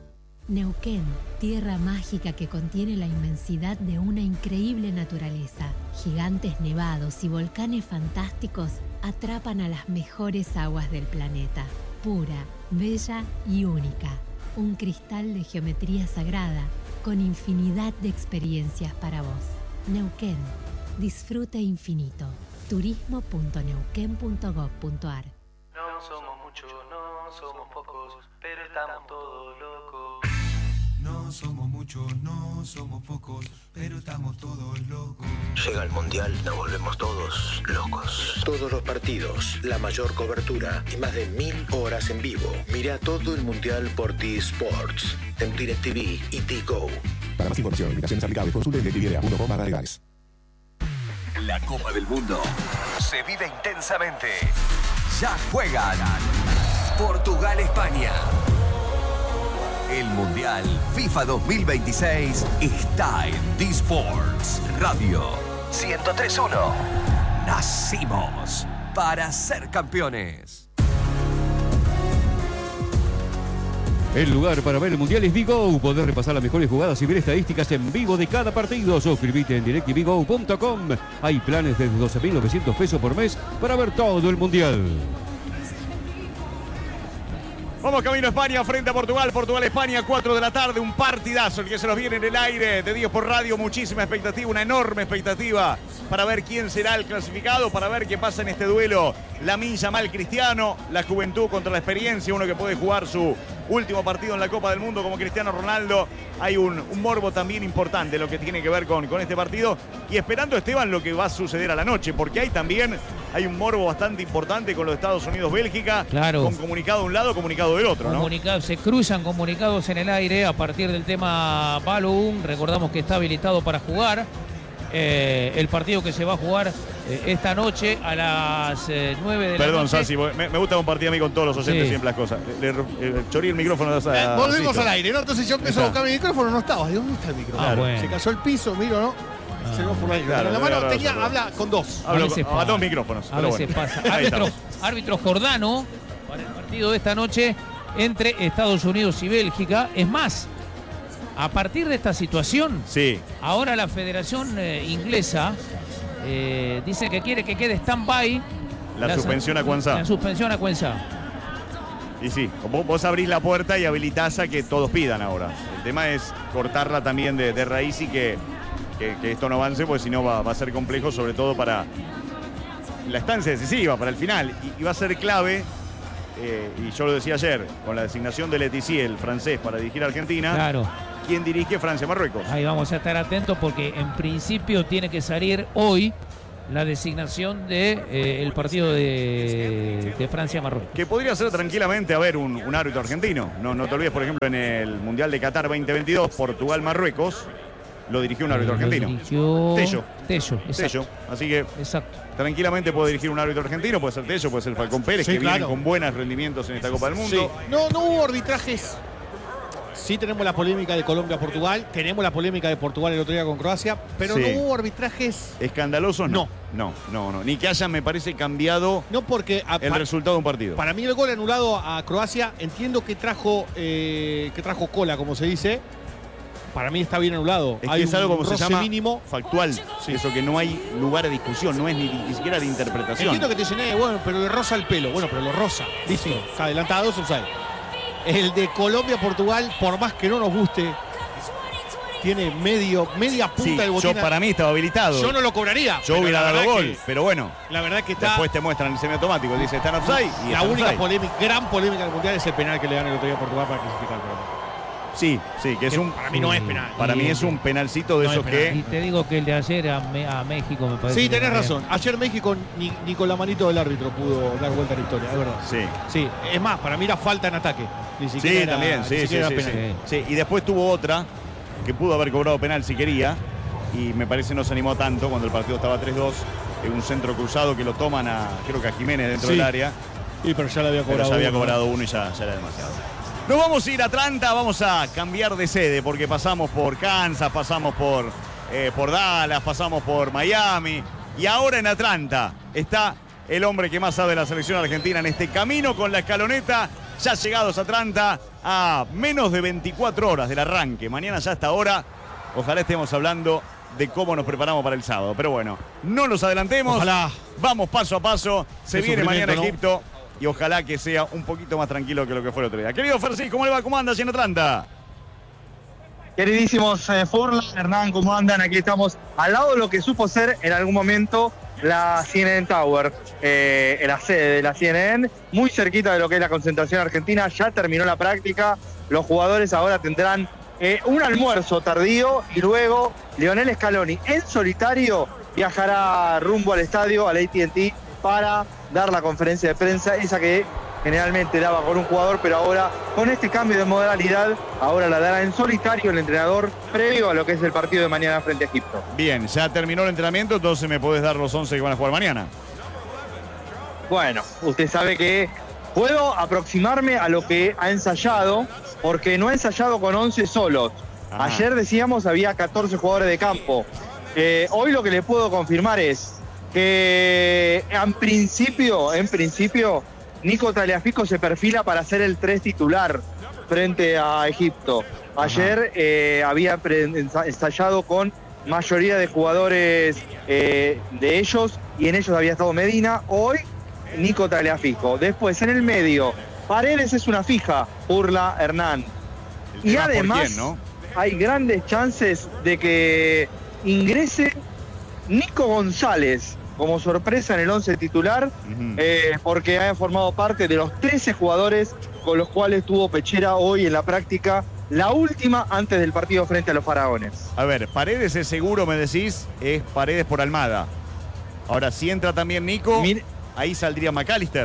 [SPEAKER 20] Neuquén, tierra mágica que contiene la inmensidad de una increíble naturaleza. Gigantes nevados y volcanes fantásticos atrapan a las mejores aguas del planeta. Pura, bella y única. Un cristal de geometría sagrada con infinidad de experiencias para vos. Neuquén, disfrute infinito. turismo punto neuquén punto gov punto ar.
[SPEAKER 17] No somos muchos, no somos pocos, pero estamos todos locos.
[SPEAKER 18] No somos muchos, no somos pocos, pero estamos todos locos.
[SPEAKER 8] Llega el Mundial, nos volvemos todos locos. Todos los partidos, la mayor cobertura y más de mil horas en vivo. Mira todo el Mundial por T-Sports, en DirecTV y T-Go.
[SPEAKER 9] Para más información, limitaciones aplicables, consulte en directv punto com barra legales.
[SPEAKER 8] La Copa del Mundo se vive intensamente. Ya juegan Portugal-España. El Mundial FIFA dos mil veintiséis está en D-Sports Radio ciento tres punto uno. Nacimos para ser campeones.
[SPEAKER 7] El lugar para ver el Mundial es Vigo. Podés repasar las mejores jugadas y ver estadísticas en vivo de cada partido. Suscríbete en direct t v go punto com. Hay planes desde doce mil novecientos pesos por mes para ver todo el Mundial.
[SPEAKER 2] Vamos camino a España, frente a Portugal. Portugal-España, cuatro de la tarde. Un partidazo el que se nos viene en el aire de Dios por Radio. Muchísima expectativa, una enorme expectativa para ver quién será el clasificado, para ver qué pasa en este duelo. Lamine Yamal Cristiano, la juventud contra la experiencia. Uno que puede jugar su último partido en la Copa del Mundo como Cristiano Ronaldo. Hay un, un morbo también importante lo que tiene que ver con, con este partido. Y esperando, Esteban, lo que va a suceder a la noche. Porque hay también hay un morbo bastante importante con los Estados Unidos-Bélgica.
[SPEAKER 6] Claro.
[SPEAKER 2] Con comunicado de un lado, comunicado del otro, ¿no?
[SPEAKER 6] Comunicado, se cruzan comunicados en el aire a partir del tema Balogun. Recordamos que está habilitado para jugar. Eh, el partido que se va a jugar eh, esta noche a las eh, nueve de la
[SPEAKER 2] Perdón,
[SPEAKER 6] noche.
[SPEAKER 2] Sassi, me, me gusta compartir a mí con todos los oyentes
[SPEAKER 6] Sí.
[SPEAKER 2] siempre las cosas. Le, le, le chorí el micrófono. A,
[SPEAKER 3] Eh,
[SPEAKER 2] a-
[SPEAKER 3] volvimos
[SPEAKER 2] Cito.
[SPEAKER 3] al aire, ¿no? Entonces yo empiezo a buscar mi micrófono, no estaba. Digo, ¿dónde está el micrófono?
[SPEAKER 6] Ah, bueno.
[SPEAKER 3] Se cayó el piso, miro, ¿no? Se me fue el micrófono.
[SPEAKER 2] claro,
[SPEAKER 3] En la
[SPEAKER 2] debe
[SPEAKER 3] mano
[SPEAKER 2] haber
[SPEAKER 3] tenía,
[SPEAKER 2] razón.
[SPEAKER 3] habla con dos.
[SPEAKER 2] Hablo
[SPEAKER 6] A veces
[SPEAKER 2] con- a
[SPEAKER 6] pasa.
[SPEAKER 2] dos micrófonos.
[SPEAKER 6] A
[SPEAKER 2] pero
[SPEAKER 6] veces
[SPEAKER 2] bueno.
[SPEAKER 6] pasa.
[SPEAKER 2] Ahí
[SPEAKER 6] Árbitro,
[SPEAKER 2] estamos.
[SPEAKER 6] árbitro Jordano para el partido de esta noche entre Estados Unidos y Bélgica. Es más, a partir de esta situación,
[SPEAKER 2] sí.
[SPEAKER 6] ahora la Federación eh, Inglesa eh, dice que quiere que quede stand-by
[SPEAKER 2] La suspensión a Kwanzaa.
[SPEAKER 6] La suspensión a Kwanzaa.
[SPEAKER 2] Y sí, vos, vos abrís la puerta y habilitás a que todos pidan ahora. El tema es cortarla también de, de raíz y que, que, que esto no avance, porque si no va, va a ser complejo, sobre todo para la estancia decisiva, para el final. Y, y va a ser clave, eh, y yo lo decía ayer, con la designación de Letizier, el francés, para dirigir a Argentina.
[SPEAKER 6] Claro.
[SPEAKER 2] ¿Quién dirige Francia-Marruecos?
[SPEAKER 6] Ahí vamos a estar atentos porque en principio tiene que salir hoy la designación del de, eh, partido de, de Francia-Marruecos.
[SPEAKER 2] Que podría ser tranquilamente, a ver, un, un árbitro argentino. No, no te olvides, por ejemplo, en el Mundial de Qatar veinte veintidós, Portugal-Marruecos, lo dirigió un árbitro
[SPEAKER 6] Lo
[SPEAKER 2] argentino.
[SPEAKER 6] dirigió
[SPEAKER 2] Tello.
[SPEAKER 6] Tello, exacto.
[SPEAKER 2] Tello. Así que
[SPEAKER 6] Exacto.
[SPEAKER 2] tranquilamente puede dirigir un árbitro argentino, puede ser Tello, puede ser Falcón Pérez,
[SPEAKER 3] Sí,
[SPEAKER 2] que
[SPEAKER 3] claro.
[SPEAKER 2] vienen con buenos rendimientos en esta Copa del Mundo.
[SPEAKER 3] Sí. No, no hubo arbitrajes. Sí tenemos la polémica de Colombia-Portugal, tenemos la polémica de Portugal el otro día con Croacia, pero
[SPEAKER 2] Sí.
[SPEAKER 3] no hubo arbitrajes.
[SPEAKER 2] ¿Escandalosos? No. No, no, no. Ni que hayan, me parece, cambiado
[SPEAKER 3] No porque a-
[SPEAKER 2] el
[SPEAKER 3] pa-
[SPEAKER 2] resultado de un partido.
[SPEAKER 3] para mí el gol anulado a Croacia, entiendo que trajo eh, que trajo cola, como se dice. Para mí está bien anulado.
[SPEAKER 2] Es
[SPEAKER 3] Hay
[SPEAKER 2] que es algo
[SPEAKER 3] un
[SPEAKER 2] como se
[SPEAKER 3] roce
[SPEAKER 2] llama
[SPEAKER 3] mínimo.
[SPEAKER 2] factual. Eso que no hay lugar a discusión, no es ni, ni siquiera de interpretación.
[SPEAKER 3] Entiendo que te dicen, eh, bueno, pero le roza el pelo. Bueno, pero lo roza. Dice, está adelantado, es offside. El de Colombia-Portugal, por más que no nos guste, tiene medio, media punta
[SPEAKER 2] Sí,
[SPEAKER 3] del
[SPEAKER 2] yo
[SPEAKER 3] botín.
[SPEAKER 2] para mí estaba habilitado.
[SPEAKER 3] Yo no lo cobraría.
[SPEAKER 2] Yo
[SPEAKER 3] pero
[SPEAKER 2] hubiera
[SPEAKER 3] la
[SPEAKER 2] dado
[SPEAKER 3] verdad
[SPEAKER 2] gol,
[SPEAKER 3] que-
[SPEAKER 2] pero bueno.
[SPEAKER 3] La verdad que está.
[SPEAKER 2] Después te muestran el semiautomático, dice está en offside y
[SPEAKER 3] La
[SPEAKER 2] está en
[SPEAKER 3] única
[SPEAKER 2] offside.
[SPEAKER 3] polémica, gran polémica del Mundial es el penal que le dan el otro día a Portugal para clasificar.
[SPEAKER 2] Sí, sí, que es
[SPEAKER 3] Que
[SPEAKER 2] un.
[SPEAKER 3] para mí no es penal.
[SPEAKER 2] Para mí
[SPEAKER 6] Sí,
[SPEAKER 2] es
[SPEAKER 6] sí.
[SPEAKER 2] un penalcito de
[SPEAKER 3] No es
[SPEAKER 2] esos
[SPEAKER 3] penal.
[SPEAKER 6] Y
[SPEAKER 2] que.
[SPEAKER 6] te digo que el de ayer a, Me- a México me parece.
[SPEAKER 3] Sí,
[SPEAKER 6] que
[SPEAKER 3] tenés
[SPEAKER 6] también.
[SPEAKER 3] razón. Ayer México ni, ni con la manito del árbitro pudo dar vuelta a la historia, es verdad.
[SPEAKER 2] Sí.
[SPEAKER 3] Sí, es más, para mí era falta en ataque. Ni siquiera
[SPEAKER 2] Sí,
[SPEAKER 3] era-
[SPEAKER 2] también,
[SPEAKER 3] ni
[SPEAKER 2] sí, sí,
[SPEAKER 3] siquiera
[SPEAKER 2] sí,
[SPEAKER 3] era
[SPEAKER 2] sí.
[SPEAKER 3] penal.
[SPEAKER 2] Sí, y después tuvo otra que pudo haber cobrado penal si quería. Y me parece no se animó tanto cuando el partido estaba tres dos. En un centro cruzado que lo toman a, creo que a Jiménez dentro
[SPEAKER 3] Sí.
[SPEAKER 2] del área.
[SPEAKER 3] Sí, pero ya le había
[SPEAKER 2] Pero
[SPEAKER 3] cobrado.
[SPEAKER 2] ya había
[SPEAKER 3] uno.
[SPEAKER 2] cobrado uno y ya, ya era demasiado. Nos vamos a ir a Atlanta, vamos a cambiar de sede porque pasamos por Kansas, pasamos por, eh, por Dallas, pasamos por Miami y ahora en Atlanta está el hombre que más sabe de la selección argentina en este camino con la escaloneta, ya llegados a Atlanta a menos de veinticuatro horas del arranque. Mañana ya hasta ahora, ojalá estemos hablando de cómo nos preparamos para el sábado, pero bueno, no nos adelantemos,
[SPEAKER 3] Ojalá.
[SPEAKER 2] vamos paso a paso, se
[SPEAKER 3] Qué
[SPEAKER 2] viene mañana
[SPEAKER 3] sufrimiento, ¿no?
[SPEAKER 2] Egipto. Y ojalá que sea un poquito más tranquilo que lo que fue el otro día. Querido Fersi, ¿cómo le va? ¿Cómo andas en Atlanta?
[SPEAKER 21] Queridísimos eh, Forlan, Hernán, ¿cómo andan? Aquí estamos al lado de lo que supo ser en algún momento la C N N Tower, eh, la sede de la C N N, muy cerquita de lo que es la concentración argentina. Ya terminó la práctica, los jugadores ahora tendrán eh, un almuerzo tardío y luego Lionel Scaloni en solitario viajará rumbo al estadio, al A T and T, para dar la conferencia de prensa, esa que generalmente daba con un jugador, pero ahora con este cambio de modalidad, ahora la dará en solitario el entrenador previo a lo que es el partido de mañana frente a Egipto.
[SPEAKER 2] Bien, ya terminó el entrenamiento, entonces me podés dar los once que van a jugar mañana.
[SPEAKER 21] Bueno, usted sabe que puedo aproximarme a lo que ha ensayado, porque no ha ensayado con once solos.
[SPEAKER 2] Ajá.
[SPEAKER 21] Ayer decíamos había catorce jugadores de campo. Eh, hoy lo que le puedo confirmar es que en principio, en principio, Nico Tagliafico se perfila para ser el tres titular frente a Egipto. Ayer eh, había pre- ensa- ensayado con mayoría de jugadores eh, de ellos y en ellos había estado Medina. Hoy Nico Tagliafico. Después en el medio Paredes es una fija, Urla Hernán. Y además
[SPEAKER 2] quién, ¿no?
[SPEAKER 21] hay grandes chances de que ingrese Nico González como sorpresa en el once titular, uh-huh. eh, porque ha formado parte de los trece jugadores con los cuales tuvo Pechera hoy en la práctica, la última antes del partido frente a los Faraones.
[SPEAKER 2] A ver, Paredes es seguro, me decís, es Paredes por Almada. Ahora, si entra también Nico, Mire, ahí saldría McAllister.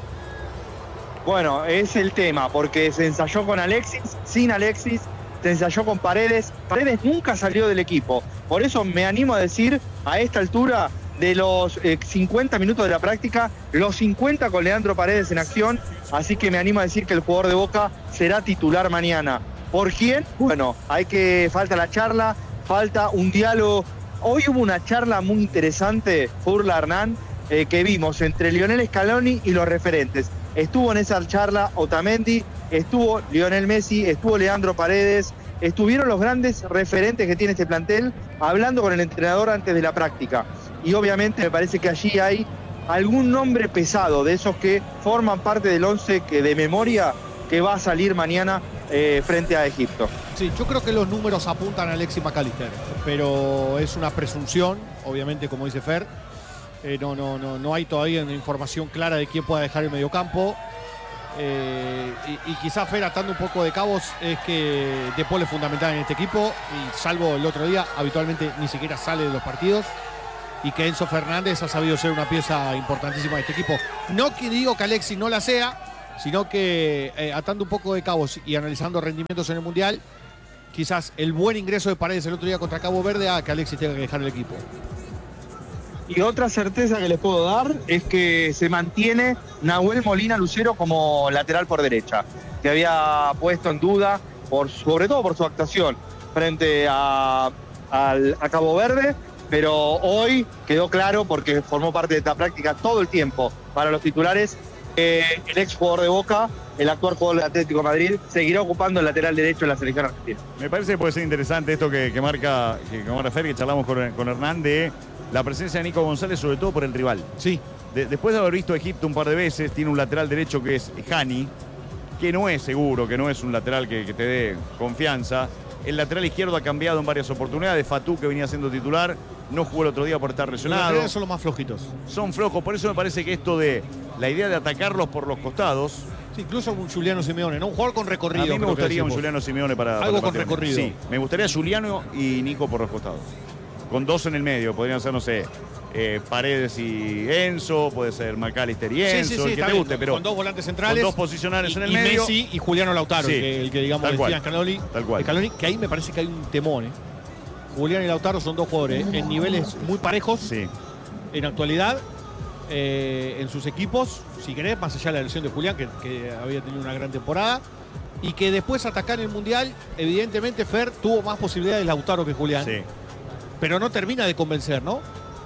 [SPEAKER 21] Bueno, es el tema, porque se ensayó con Alexis, sin Alexis, se ensayó con Paredes. Paredes nunca salió del equipo. Por eso me animo a decir, a esta altura, de los eh, cincuenta minutos de la práctica, los cincuenta con Leandro Paredes en acción. Así que me animo a decir que el jugador de Boca será titular mañana. ¿Por quién? Bueno, hay que, falta la charla, falta un diálogo. Hoy hubo una charla muy interesante, Furla Hernán, eh, que vimos entre Lionel Scaloni y los referentes. Estuvo en esa charla Otamendi, estuvo Lionel Messi, estuvo Leandro Paredes, estuvieron los grandes referentes que tiene este plantel hablando con el entrenador antes de la práctica. Y obviamente me parece que allí hay algún nombre pesado de esos que forman parte del once que de memoria que va a salir mañana eh, frente a Egipto.
[SPEAKER 3] Sí, yo creo que los números apuntan a Alexis McAllister, pero es una presunción, obviamente, como dice Fer. Eh, no, no, no, no hay todavía una información clara de quién pueda dejar el mediocampo. Eh, y, y quizás Fer, atando un poco de cabos, es que De Paul es fundamental en este equipo, y salvo el otro día, habitualmente ni siquiera sale de los partidos. Y que Enzo Fernández ha sabido ser una pieza importantísima de este equipo. No que digo que Alexis no la sea, sino que eh, atando un poco de cabos y analizando rendimientos en el Mundial, quizás el buen ingreso de Paredes el otro día contra Cabo Verde haga que Alexis tenga que dejar el equipo.
[SPEAKER 21] Y otra certeza que les puedo dar es que se mantiene Nahuel Molina Lucero como lateral por derecha, que había puesto en duda, por, sobre todo por su actuación frente a, a, a Cabo Verde, pero hoy quedó claro, porque formó parte de esta práctica todo el tiempo para los titulares, eh, el ex jugador de Boca, el actual jugador del Atlético de Madrid, seguirá ocupando el lateral derecho en la selección argentina.
[SPEAKER 2] Me parece que puede ser interesante esto que, que marca que, que marca Fer, que charlamos con, con Hernán, de la presencia de Nico González, sobre todo por el rival.
[SPEAKER 3] Sí.
[SPEAKER 2] De, después de haber visto a Egipto un par de veces, tiene un lateral derecho que es Hani, que no es seguro, que no es un lateral que, que te dé confianza. El lateral izquierdo ha cambiado en varias oportunidades. Fatú, que venía siendo titular, no jugó el otro día por estar lesionado. Los laterales
[SPEAKER 3] son los más flojitos.
[SPEAKER 2] Son flojos, por eso me parece que esto de la idea de atacarlos por los costados.
[SPEAKER 3] Sí, incluso un Juliano Simeone, ¿no? Un jugador con recorrido.
[SPEAKER 2] A mí me gustaría un Juliano Simeone para...
[SPEAKER 3] Algo
[SPEAKER 2] para
[SPEAKER 3] con recorrido.
[SPEAKER 2] Sí, me gustaría Juliano y Nico por los costados. Con dos en el medio, podrían ser, no sé, eh, Paredes y Enzo, puede ser McAllister y Enzo,
[SPEAKER 3] sí, sí, sí,
[SPEAKER 2] el que te
[SPEAKER 3] bien,
[SPEAKER 2] guste, pero
[SPEAKER 3] con dos volantes centrales,
[SPEAKER 2] con dos posicionales
[SPEAKER 3] y,
[SPEAKER 2] en el
[SPEAKER 3] y
[SPEAKER 2] medio.
[SPEAKER 3] Messi y Juliano Lautaro,
[SPEAKER 2] Sí,
[SPEAKER 3] el, que, el que digamos
[SPEAKER 2] tal
[SPEAKER 3] decía
[SPEAKER 2] cual,
[SPEAKER 3] Scaloni,
[SPEAKER 2] tal cual.
[SPEAKER 3] Scaloni, que ahí me parece que hay un temor, ¿eh? Julián y Lautaro son dos jugadores en niveles muy parejos,
[SPEAKER 2] sí,
[SPEAKER 3] en actualidad, eh, en sus equipos, si querés, más allá de la lesión de Julián, que, que había tenido una gran temporada, y que después atacar en el Mundial, evidentemente Fer tuvo más posibilidades Lautaro que Julián,
[SPEAKER 2] sí,
[SPEAKER 3] pero no termina de convencer, ¿no?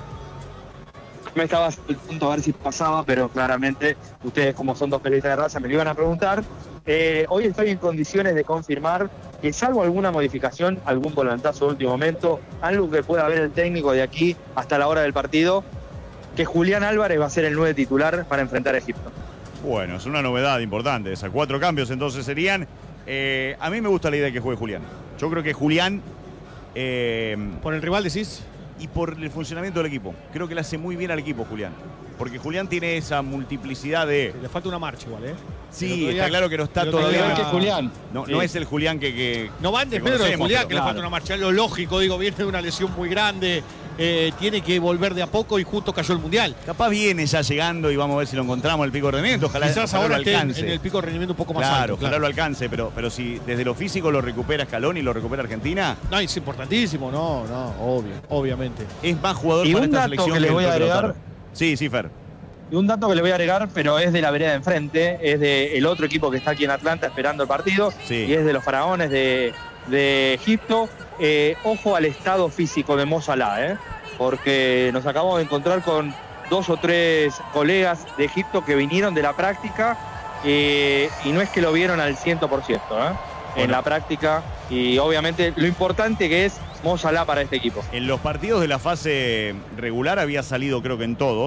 [SPEAKER 21] Me estaba hasta el punto a ver si pasaba, pero claramente ustedes, como son dos periodistas de raza, me lo iban a preguntar. Eh, hoy estoy en condiciones de confirmar que, salvo alguna modificación, algún volantazo de último momento, algo que pueda ver el técnico de aquí hasta la hora del partido, que Julián Álvarez va a ser el nueve titular para enfrentar a Egipto.
[SPEAKER 2] Bueno, es una novedad importante esa. Cuatro cambios entonces serían. Eh, a mí me gusta la idea de que juegue Julián. Yo creo que Julián... Eh,
[SPEAKER 3] ¿Por el rival decís?
[SPEAKER 2] Y por el funcionamiento del equipo. Creo que le hace muy bien al equipo Julián. Porque Julián tiene esa multiplicidad de...
[SPEAKER 3] Le falta una marcha igual, ¿eh?
[SPEAKER 2] Sí, está claro que no está todavía...
[SPEAKER 21] Que Julián.
[SPEAKER 2] No,
[SPEAKER 21] sí.
[SPEAKER 2] no es el Julián que... que
[SPEAKER 3] no va en
[SPEAKER 2] que
[SPEAKER 3] desmedro de Julián, que
[SPEAKER 2] claro,
[SPEAKER 3] le falta una marcha. Lo lógico, digo, viene de una lesión muy grande. Eh, tiene que volver de a poco y justo cayó el Mundial.
[SPEAKER 2] Capaz viene ya llegando y vamos a ver si lo encontramos el pico de rendimiento. Ojalá,
[SPEAKER 3] Quizás
[SPEAKER 2] ojalá
[SPEAKER 3] ahora
[SPEAKER 2] lo
[SPEAKER 3] esté
[SPEAKER 2] alcance.
[SPEAKER 3] en el pico de rendimiento un poco más
[SPEAKER 2] claro,
[SPEAKER 3] alto.
[SPEAKER 2] Ojalá
[SPEAKER 3] Claro,
[SPEAKER 2] lo alcance, pero, pero si desde lo físico lo recupera Scaloni y lo recupera Argentina...
[SPEAKER 3] No, es importantísimo, no, no, obvio, obviamente.
[SPEAKER 2] Es más jugador
[SPEAKER 21] y
[SPEAKER 2] para
[SPEAKER 21] un
[SPEAKER 2] esta
[SPEAKER 21] dato
[SPEAKER 2] selección
[SPEAKER 21] que le
[SPEAKER 2] el
[SPEAKER 21] voy a
[SPEAKER 2] Toto
[SPEAKER 21] agregar...
[SPEAKER 2] Lautaro. Sí, sí, Fer.
[SPEAKER 21] Y un dato que le voy a agregar, pero es de la vereda de enfrente, es del otro equipo que está aquí en Atlanta esperando el partido,
[SPEAKER 2] sí,
[SPEAKER 21] y es de los faraones de, de Egipto. Eh, ojo al estado físico de Mo Salah, ¿eh? Porque nos acabamos de encontrar con dos o tres colegas de Egipto que vinieron de la práctica eh, y no es que lo vieron al cien por ciento, ¿eh? Bueno. En la práctica, y obviamente lo importante que es Mo Salah para este equipo.
[SPEAKER 2] En los partidos de la fase regular había salido, creo que en todos,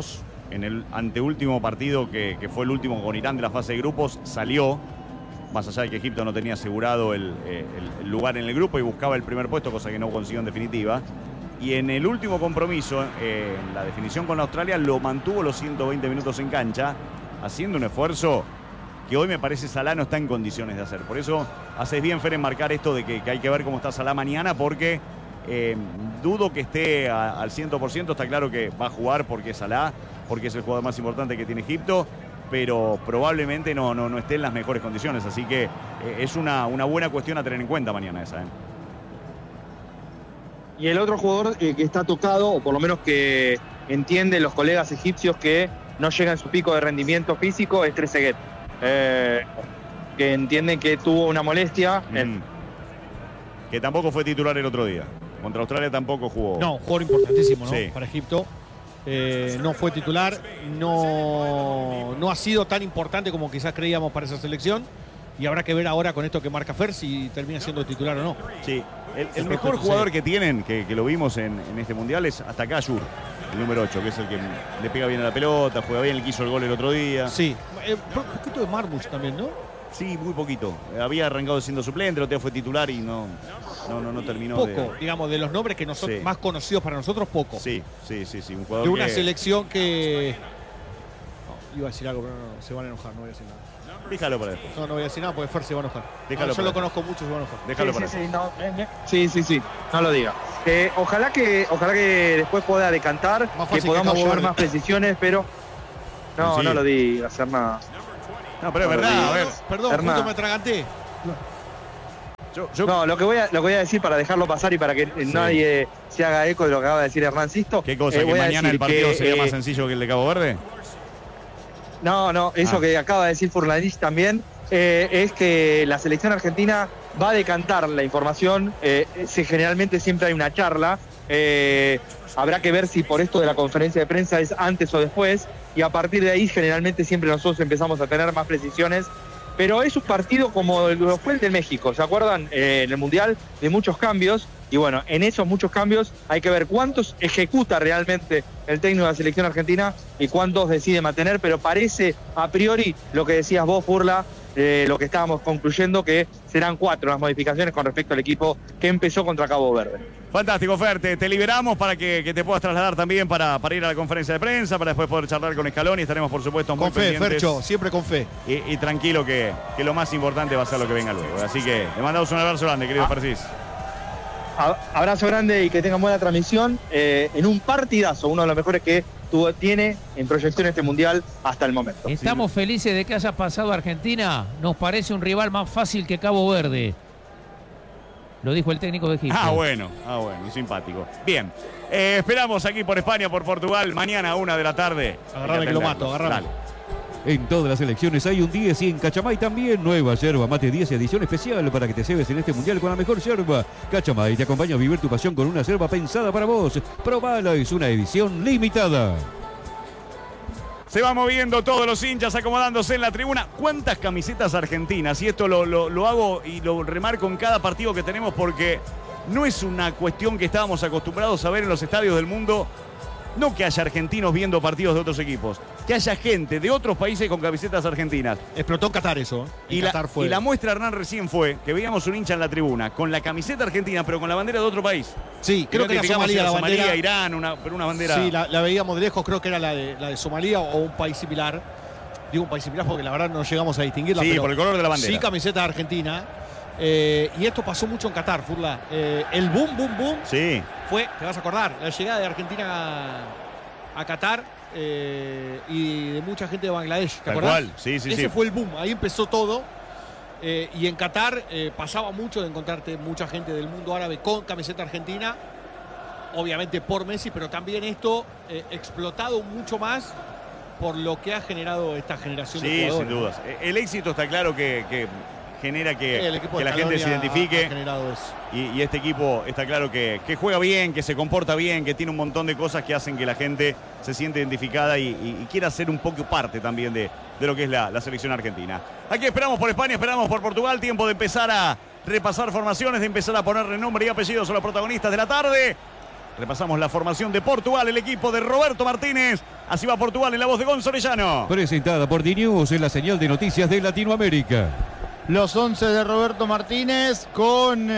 [SPEAKER 2] en el anteúltimo partido, que, que fue el último con Irán de la fase de grupos, salió, más allá de que Egipto no tenía asegurado el, eh, el, el lugar en el grupo y buscaba el primer puesto, cosa que no consiguió en definitiva. Y en el último compromiso, eh, en la definición con Australia, lo mantuvo los ciento veinte minutos en cancha, haciendo un esfuerzo que hoy me parece Salah no está en condiciones de hacer. Por eso haces bien, Fer, en marcar esto de que, que hay que ver cómo está Salah mañana, porque eh, dudo que esté a, al cien por ciento. Está claro que va a jugar porque es Salah, porque es el jugador más importante que tiene Egipto, pero probablemente no, no, no esté en las mejores condiciones. Así que eh, es una, una buena cuestión a tener en cuenta mañana esa, ¿eh?
[SPEAKER 21] Y el otro jugador eh, que está tocado, o por lo menos que entienden los colegas egipcios que no llega en su pico de rendimiento físico, es Trezeguet. Eh, que entienden que tuvo una molestia.
[SPEAKER 2] Mm. En... Que tampoco fue titular el otro día. Contra Australia tampoco jugó.
[SPEAKER 3] No, jugador importantísimo, ¿no?
[SPEAKER 2] Sí.
[SPEAKER 3] Para Egipto. Eh, no fue titular, no, no ha sido tan importante como quizás creíamos para esa selección. Y habrá que ver ahora con esto que marca Fer si termina siendo titular o no.
[SPEAKER 2] Sí, el, el mejor jugador que tienen, que, que lo vimos en, en este mundial, es hasta acá Ayur, el número ocho, que es el que le pega bien a la pelota, juega bien, el que hizo el gol el otro día.
[SPEAKER 3] Sí, eh, un poquito de Marmoush también, ¿no?
[SPEAKER 2] Sí, muy poquito. Había arrancado siendo suplente, el otro día fue titular y no, no, no, no terminó.
[SPEAKER 3] Poco,
[SPEAKER 2] de...
[SPEAKER 3] digamos, de los nombres que nosotros
[SPEAKER 2] Sí.
[SPEAKER 3] más conocidos para nosotros, poco.
[SPEAKER 2] Sí, sí, sí, sí. Un jugador
[SPEAKER 3] De una
[SPEAKER 2] que...
[SPEAKER 3] selección que... No, iba a decir algo, pero no, no, se van a enojar, no voy a decir nada.
[SPEAKER 2] Déjalo para después.
[SPEAKER 3] No, no voy a decir nada porque Fer se va a enojar.
[SPEAKER 2] Déjalo
[SPEAKER 3] No, yo
[SPEAKER 2] para
[SPEAKER 3] lo conozco mucho, se va a enojar.
[SPEAKER 2] Déjalo
[SPEAKER 21] sí,
[SPEAKER 2] para
[SPEAKER 21] sí,
[SPEAKER 2] después.
[SPEAKER 21] sí, no, eh, eh. sí, sí, sí, no lo diga. Eh, ojalá que ojalá que después pueda decantar,
[SPEAKER 3] Más
[SPEAKER 21] que
[SPEAKER 3] fácil
[SPEAKER 21] podamos
[SPEAKER 3] que Cabo
[SPEAKER 21] llevar
[SPEAKER 3] Verde.
[SPEAKER 21] más precisiones, pero no,
[SPEAKER 2] Sí.
[SPEAKER 21] no lo diga, hacer nada.
[SPEAKER 2] No, pero es
[SPEAKER 21] No lo
[SPEAKER 2] verdad,
[SPEAKER 21] digas.
[SPEAKER 2] a ver.
[SPEAKER 3] Perdón,
[SPEAKER 21] Hernán.
[SPEAKER 3] justo me atraganté.
[SPEAKER 2] Yo, yo...
[SPEAKER 21] No, lo que, voy a, lo que voy a decir para dejarlo pasar y para que
[SPEAKER 2] Sí.
[SPEAKER 21] nadie se haga eco de lo que acaba de decir Hernán Sisto.
[SPEAKER 2] ¿Qué cosa?
[SPEAKER 21] eh,
[SPEAKER 2] ¿Que
[SPEAKER 21] voy a
[SPEAKER 2] mañana
[SPEAKER 21] decir
[SPEAKER 2] el partido
[SPEAKER 21] que,
[SPEAKER 2] sería
[SPEAKER 21] eh,
[SPEAKER 2] más sencillo que el de Cabo Verde?
[SPEAKER 21] No, no, eso
[SPEAKER 2] Ah.
[SPEAKER 21] que acaba de decir Furlanich también, eh, es que la selección argentina va a decantar la información. Eh, se, generalmente siempre hay una charla. Eh, habrá que ver si por esto de la conferencia de prensa es antes o después. Y a partir de ahí, generalmente siempre nosotros empezamos a tener más precisiones. Pero es un partido como lo fue el de México, ¿se acuerdan? Eh, en el Mundial, de muchos cambios. Y bueno, en esos muchos cambios hay que ver cuántos ejecuta realmente el técnico de la selección argentina y cuántos decide mantener. Pero parece, a priori, lo que decías vos, Furla, eh, lo que estábamos concluyendo, que serán cuatro las modificaciones con respecto al equipo que empezó contra Cabo Verde.
[SPEAKER 2] Fantástico, Fer. Te, te liberamos para que, que te puedas trasladar también para, para ir a la conferencia de prensa, para después poder charlar con Scaloni. Estaremos, por supuesto, muy
[SPEAKER 3] Con fe,
[SPEAKER 2] pendientes.
[SPEAKER 3] Fercho, siempre con fe.
[SPEAKER 2] Y, y tranquilo que, que lo más importante va a ser lo que venga luego. Así que le mandamos un abrazo grande, querido
[SPEAKER 21] Ah.
[SPEAKER 2] Fercis.
[SPEAKER 21] A- Abrazo grande y que tengan buena transmisión eh, en un partidazo, uno de los mejores que tuvo, tiene en proyección este Mundial hasta el momento.
[SPEAKER 6] Estamos felices de que haya pasado Argentina. Nos parece un rival más fácil que Cabo Verde. Lo dijo el técnico de Egipto.
[SPEAKER 2] Ah, bueno, ah, bueno, y simpático. Bien, eh, esperamos aquí por España, por Portugal, mañana a una de la tarde.
[SPEAKER 3] Agarrame que lo mato, agarrame.
[SPEAKER 2] Dale.
[SPEAKER 7] En todas las elecciones hay un diez y en Cachamay también. Nueva yerba mate diez edición especial para que te cebes en este mundial con la mejor yerba. Cachamay te acompaña a vivir tu pasión con una yerba pensada para vos. Probala, es una edición limitada.
[SPEAKER 2] Se va moviendo todos los hinchas acomodándose en la tribuna. ¿Cuántas camisetas argentinas? Y esto lo, lo, lo hago y lo remarco en cada partido que tenemos porque no es una cuestión que estábamos acostumbrados a ver en los estadios del mundo. No que haya argentinos viendo partidos de otros equipos, que haya gente de otros países con camisetas argentinas.
[SPEAKER 3] Explotó en Qatar eso. ¿eh? En
[SPEAKER 2] Y la,
[SPEAKER 3] Qatar fue.
[SPEAKER 2] y la muestra, Hernán, recién fue que veíamos un hincha en la tribuna con la camiseta argentina, pero con la bandera de otro país.
[SPEAKER 3] Sí, creo que era Somalia la bandera.
[SPEAKER 2] Somalia, Irán, una, pero una bandera.
[SPEAKER 3] Sí, la, la veíamos de lejos, creo que era la de, la de Somalia o un país similar. Digo un país similar porque la verdad no llegamos a distinguirla.
[SPEAKER 2] Sí,
[SPEAKER 3] pero
[SPEAKER 2] por el color de la bandera.
[SPEAKER 3] Sí, camiseta argentina. Eh, y esto pasó mucho en Qatar, Furla. Eh, el boom, boom, boom
[SPEAKER 2] Sí.
[SPEAKER 3] fue, te vas a acordar, la llegada de Argentina a Qatar eh, y de mucha gente de Bangladesh. ¿Te
[SPEAKER 2] Tal
[SPEAKER 3] acordás?
[SPEAKER 2] cual, sí, sí,
[SPEAKER 3] Ese
[SPEAKER 2] sí.
[SPEAKER 3] fue el boom, ahí empezó todo. Eh, y en Qatar eh, pasaba mucho de encontrarte mucha gente del mundo árabe con camiseta argentina, obviamente por Messi, pero también esto eh, explotado mucho más por lo que ha generado esta generación de
[SPEAKER 2] Sí,
[SPEAKER 3] jugadores.
[SPEAKER 2] sin dudas. El éxito está claro que, que genera que,
[SPEAKER 3] El equipo
[SPEAKER 2] que
[SPEAKER 3] de
[SPEAKER 2] la gente se
[SPEAKER 3] Scaloni ha-
[SPEAKER 2] identifique.
[SPEAKER 3] ha generado eso.
[SPEAKER 2] Y, y este equipo está claro que, que juega bien, que se comporta bien, que tiene un montón de cosas que hacen que la gente se siente identificada y, y- y quiera ser un poco parte también de, de lo que es la, la selección argentina. Aquí esperamos por España, esperamos por Portugal. Tiempo de empezar a repasar formaciones, de empezar a ponerle nombre y apellidos a los protagonistas de la tarde. Repasamos la formación de Portugal, el equipo de Roberto Martínez. Así va Portugal en la voz de Gonzo Orellano.
[SPEAKER 7] Presentada por D-News en la señal de noticias de Latinoamérica.
[SPEAKER 4] Los once de Roberto Martínez con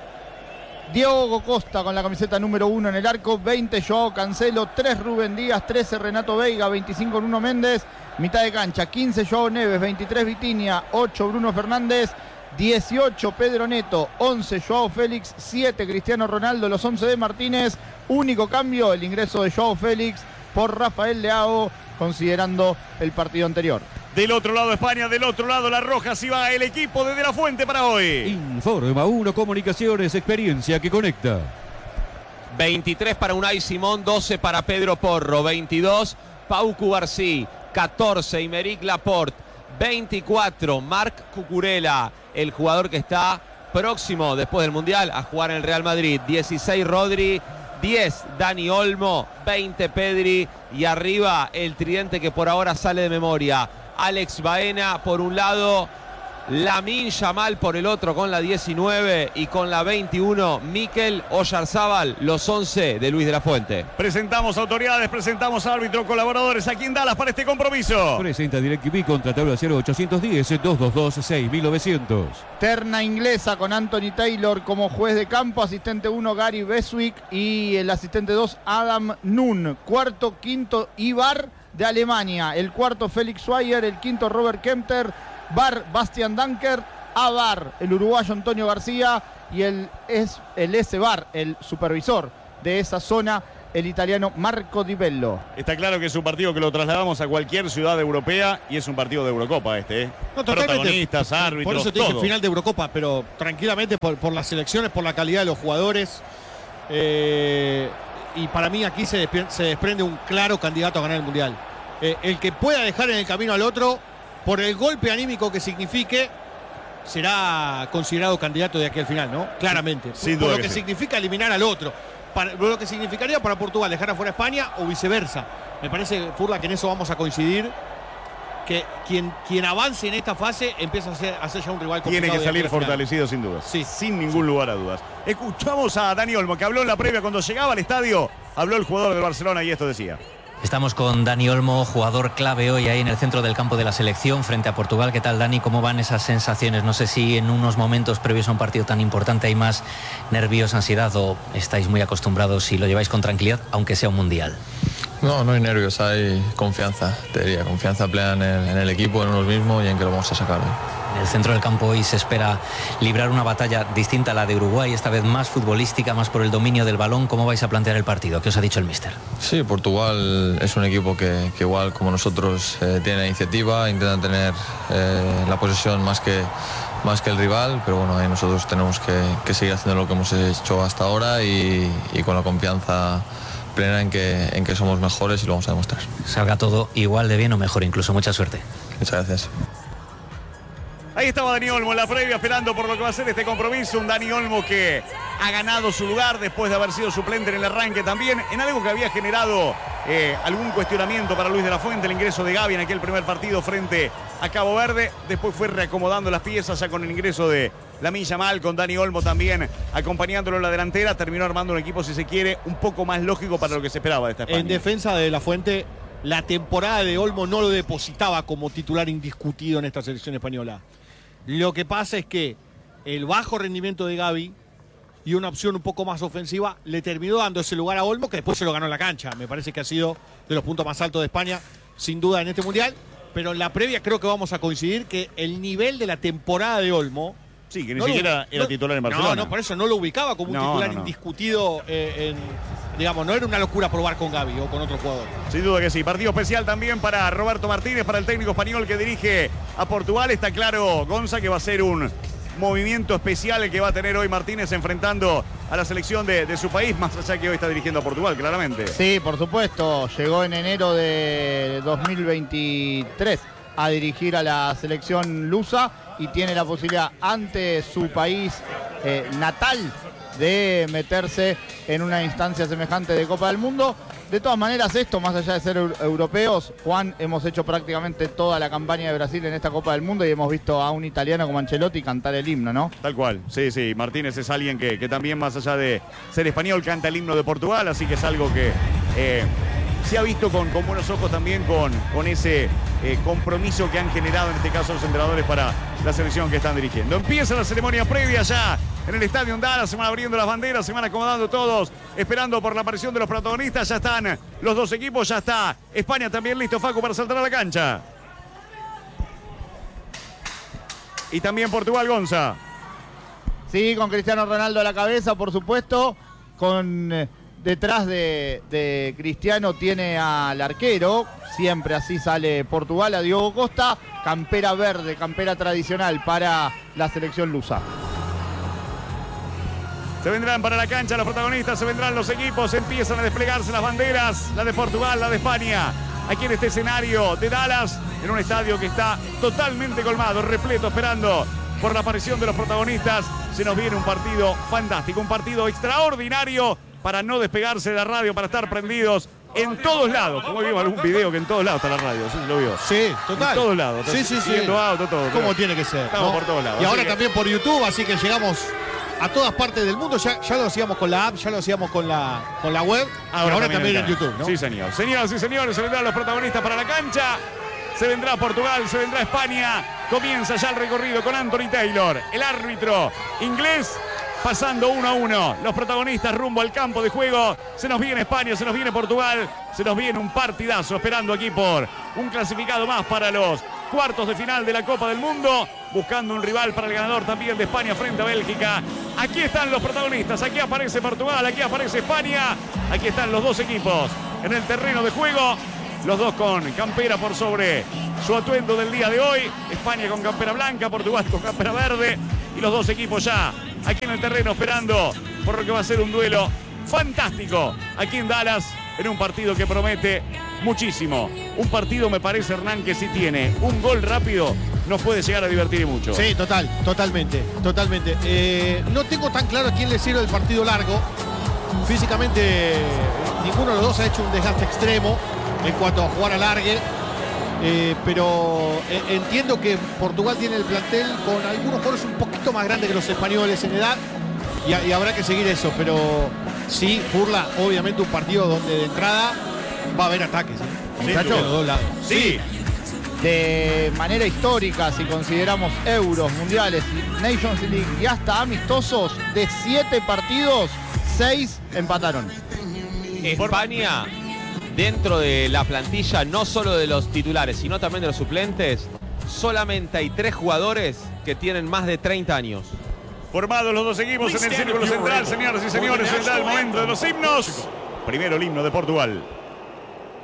[SPEAKER 4] Diogo Costa con la camiseta número uno en el arco, veinte Joao Cancelo, tres Rubén Díaz, trece Renato Veiga, veinticinco Nuno Méndez, mitad de cancha, quince Joao Neves, veintitrés Vitinha, ocho Bruno Fernández, dieciocho Pedro Neto, once Joao Félix, siete Cristiano Ronaldo, los once de Martínez, único cambio, el ingreso de Joao Félix por Rafael Leao, considerando el partido anterior.
[SPEAKER 2] Del otro lado España, del otro lado La Roja, así va el equipo de De La Fuente para hoy.
[SPEAKER 7] Informa uno Comunicaciones, experiencia que conecta.
[SPEAKER 5] veintitrés para Unai Simón, doce para Pedro Porro, veintidós Pau Cubarsí, catorce Aymeric Laporte, veinticuatro Marc Cucurella, el jugador que está próximo después del Mundial a jugar en el Real Madrid, dieciséis Rodri, diez Dani Olmo, veinte Pedri y arriba el tridente que por ahora sale de memoria. Alex Baena por un lado, Lamine Yamal por el otro con la diecinueve y con la veintiuno Mikel Oyarzábal, los once de Luis de la Fuente.
[SPEAKER 2] Presentamos autoridades, presentamos árbitros, colaboradores aquí en Dallas para este compromiso.
[SPEAKER 7] Presenta DirecTV contra tabla cero ochocientos diez, doscientos veintidós, seis mil novecientos.
[SPEAKER 4] Terna inglesa con Anthony Taylor como juez de campo, asistente uno Gary Beswick y el asistente dos Adam Nunn. Cuarto, quinto Ibar de Alemania, el cuarto Felix Schweier, el quinto Robert Kempter, V A R Bastian Danker, A V A R el uruguayo Antonio García y el, es, el S V A R, el supervisor de esa zona, el italiano Marco Di Bello.
[SPEAKER 2] Está claro que es un partido que lo trasladamos a cualquier ciudad europea y es un partido de Eurocopa este, ¿eh?
[SPEAKER 3] No,
[SPEAKER 2] protagonistas, árbitros,
[SPEAKER 3] por eso te dije
[SPEAKER 2] todo.
[SPEAKER 3] final de Eurocopa, pero tranquilamente por, por las selecciones, por la calidad de los jugadores. Eh, y para mí aquí se, se desprende un claro candidato a ganar el Mundial. Eh, el que pueda dejar en el camino al otro, por el golpe anímico que signifique, será considerado candidato de aquí al final, ¿no? Claramente.
[SPEAKER 2] Sin
[SPEAKER 3] por
[SPEAKER 2] duda
[SPEAKER 3] lo
[SPEAKER 2] que
[SPEAKER 3] que
[SPEAKER 2] sí.
[SPEAKER 3] significa eliminar al otro. Para, lo que significaría para Portugal dejar afuera a España o viceversa. Me parece, Furla, que en eso vamos a coincidir. Que quien, quien avance en esta fase empieza a ser, a ser ya un rival complicado.
[SPEAKER 2] Tiene que
[SPEAKER 3] de
[SPEAKER 2] salir
[SPEAKER 3] aquí al final.
[SPEAKER 2] fortalecido sin duda.
[SPEAKER 3] Sí.
[SPEAKER 2] Sin ningún lugar a dudas. Escuchamos a Dani Olmo, que habló en la previa cuando llegaba al estadio. Habló el jugador del Barcelona y esto decía.
[SPEAKER 1] Estamos con Dani Olmo, jugador clave hoy ahí en el centro del campo de la selección frente a Portugal. ¿Qué tal, Dani? ¿Cómo van esas sensaciones? No sé si en unos momentos previos a un partido tan importante hay más nervios, ansiedad o estáis muy acostumbrados y lo lleváis con tranquilidad, aunque sea un mundial.
[SPEAKER 22] No, no hay nervios, hay confianza, te diría, confianza plena en el, en el equipo, en uno mismo y en que lo vamos a sacar hoy.
[SPEAKER 1] En el centro del campo hoy se espera librar una batalla distinta a la de Uruguay, esta vez más futbolística, más por el dominio del balón. ¿Cómo vais a plantear el partido? ¿Qué os ha dicho el míster?
[SPEAKER 22] Sí, Portugal es un equipo que, que igual como nosotros eh, tiene la iniciativa, intentan tener eh, la posesión más que, más que el rival, pero bueno, ahí nosotros tenemos que, que seguir haciendo lo que hemos hecho hasta ahora y, y con la confianza plena en que, en que somos mejores y lo vamos a demostrar.
[SPEAKER 1] Salga todo igual de bien o mejor, incluso. Mucha suerte.
[SPEAKER 22] Muchas gracias.
[SPEAKER 2] Ahí estaba Dani Olmo en la previa esperando por lo que va a ser este compromiso. Un Dani Olmo que ha ganado su lugar después de haber sido suplente en el arranque también, en algo que había generado eh, algún cuestionamiento para Luis de la Fuente, el ingreso de Gavi en aquel primer partido frente a Cabo Verde. Después fue reacomodando las piezas ya con el ingreso de Lamine Yamal, con Dani Olmo también acompañándolo en la delantera. Terminó armando un equipo, si se quiere, un poco más lógico para lo que se esperaba de esta España.
[SPEAKER 3] En defensa de la Fuente, la temporada de Olmo no lo depositaba como titular indiscutido en esta selección española. Lo que pasa es que el bajo rendimiento de Gavi y una opción un poco más ofensiva le terminó dando ese lugar a Olmo, que después se lo ganó en la cancha. Me parece que ha sido de los puntos más altos de España, sin duda, en este Mundial. Pero en la previa creo que vamos a coincidir que el nivel de la temporada de Olmo...
[SPEAKER 2] Sí, que ni
[SPEAKER 3] no
[SPEAKER 2] siquiera
[SPEAKER 3] lo,
[SPEAKER 2] era
[SPEAKER 3] no,
[SPEAKER 2] titular en Barcelona.
[SPEAKER 3] No, no, por eso no lo ubicaba como un
[SPEAKER 2] no,
[SPEAKER 3] titular
[SPEAKER 2] no, no.
[SPEAKER 3] indiscutido. Eh, en, digamos, no era una locura probar con Gavi o con otro jugador.
[SPEAKER 2] Sin duda que sí. Partido especial también para Roberto Martínez, para el técnico español que dirige a Portugal. Está claro, Gonza, que va a ser un movimiento especial el que va a tener hoy Martínez enfrentando a la selección de, de su país, más allá que hoy está dirigiendo a Portugal, claramente.
[SPEAKER 4] Sí, por supuesto. Llegó en enero de dos mil veintitrés a dirigir a la selección lusa y tiene la posibilidad ante su país eh, natal de meterse en una instancia semejante de Copa del Mundo. De todas maneras, esto, más allá de ser europeos, Juan, hemos hecho prácticamente toda la campaña de Brasil en esta Copa del Mundo y hemos visto a un italiano como Ancelotti cantar el himno, ¿no?
[SPEAKER 2] Tal cual, sí, sí. Martínez es alguien que, que también, más allá de ser español, canta el himno de Portugal, así que es algo que... Eh, se ha visto con, con buenos ojos también con, con ese eh, compromiso que han generado en este caso los entrenadores para la selección que están dirigiendo. Empieza la ceremonia previa ya en el Estadio Dallas, se van abriendo las banderas, se van acomodando todos, esperando por la aparición de los protagonistas. Ya están los dos equipos, ya está España también listo, Facu, para saltar a la cancha. Y también Portugal, Gonza.
[SPEAKER 4] Sí, con Cristiano Ronaldo a la cabeza, por supuesto. Con eh, detrás de, de Cristiano tiene al arquero. Siempre así sale Portugal, a Diogo Costa. Campera verde, campera tradicional para la selección lusa.
[SPEAKER 2] Se vendrán para la cancha los protagonistas, se vendrán los equipos, empiezan a desplegarse las banderas, la de Portugal, la de España. Aquí en este escenario de Dallas, en un estadio que está totalmente colmado, repleto, esperando por la aparición de los protagonistas. Se nos viene un partido fantástico, un partido extraordinario para no despegarse de la radio, para estar prendidos en todos lados. Como vimos algún video que en todos lados está la radio, ¿sí lo vio?
[SPEAKER 3] Sí, total.
[SPEAKER 2] En todos lados.
[SPEAKER 3] Sí, sí, sí.
[SPEAKER 2] Auto, todo.
[SPEAKER 3] ¿Cómo tiene que ser?
[SPEAKER 2] Estamos
[SPEAKER 3] ¿no?
[SPEAKER 2] por todos lados.
[SPEAKER 3] Y ahora
[SPEAKER 2] que...
[SPEAKER 3] también por YouTube, así que llegamos a todas partes del mundo. Ya, ya lo hacíamos con la app, ya lo hacíamos con la, con la web. Ahora, ahora también, también en YouTube, ¿no?
[SPEAKER 2] Sí, señor. Señoras y señores, se vendrán los protagonistas para la cancha. Se vendrá Portugal, se vendrá España. Comienza ya el recorrido con Anthony Taylor, el árbitro inglés, pasando uno a uno. Los protagonistas rumbo al campo de juego. Se nos viene España, se nos viene Portugal. Se nos viene un partidazo esperando aquí por un clasificado más para los cuartos de final de la Copa del Mundo. Buscando un rival para el ganador también de España frente a Bélgica. Aquí están los protagonistas. Aquí aparece Portugal, aquí aparece España. Aquí están los dos equipos en el terreno de juego. Los dos con campera por sobre su atuendo del día de hoy. España con campera blanca, Portugal con campera verde. Y los dos equipos ya aquí en el terreno esperando por lo que va a ser un duelo fantástico aquí en Dallas, en un partido que promete muchísimo. Un partido, me parece, Hernán, que si tiene un gol rápido nos puede llegar a divertir mucho.
[SPEAKER 3] Sí, total, totalmente, totalmente. Eh, no tengo tan claro a quién le sirve el partido largo. Físicamente ninguno de los dos ha hecho un desgaste extremo en cuanto a jugar a largue, eh, pero eh, entiendo que Portugal tiene el plantel con algunos jugadores un poquito más grandes que los españoles en edad y, y habrá que seguir eso, pero sí, Furla, obviamente un partido donde de entrada va a haber ataques, ¿eh? Sí, de los dos lados.
[SPEAKER 2] Sí.
[SPEAKER 4] De manera histórica, si consideramos euros, mundiales, Nations League y hasta amistosos, de siete partidos, seis empataron.
[SPEAKER 5] España, dentro de la plantilla, no solo de los titulares, sino también de los suplentes, solamente hay tres jugadores que tienen más de treinta años.
[SPEAKER 2] Formados los dos equipos en el círculo central, señoras y señores, vendrá el momento de los himnos. Primero el himno de Portugal.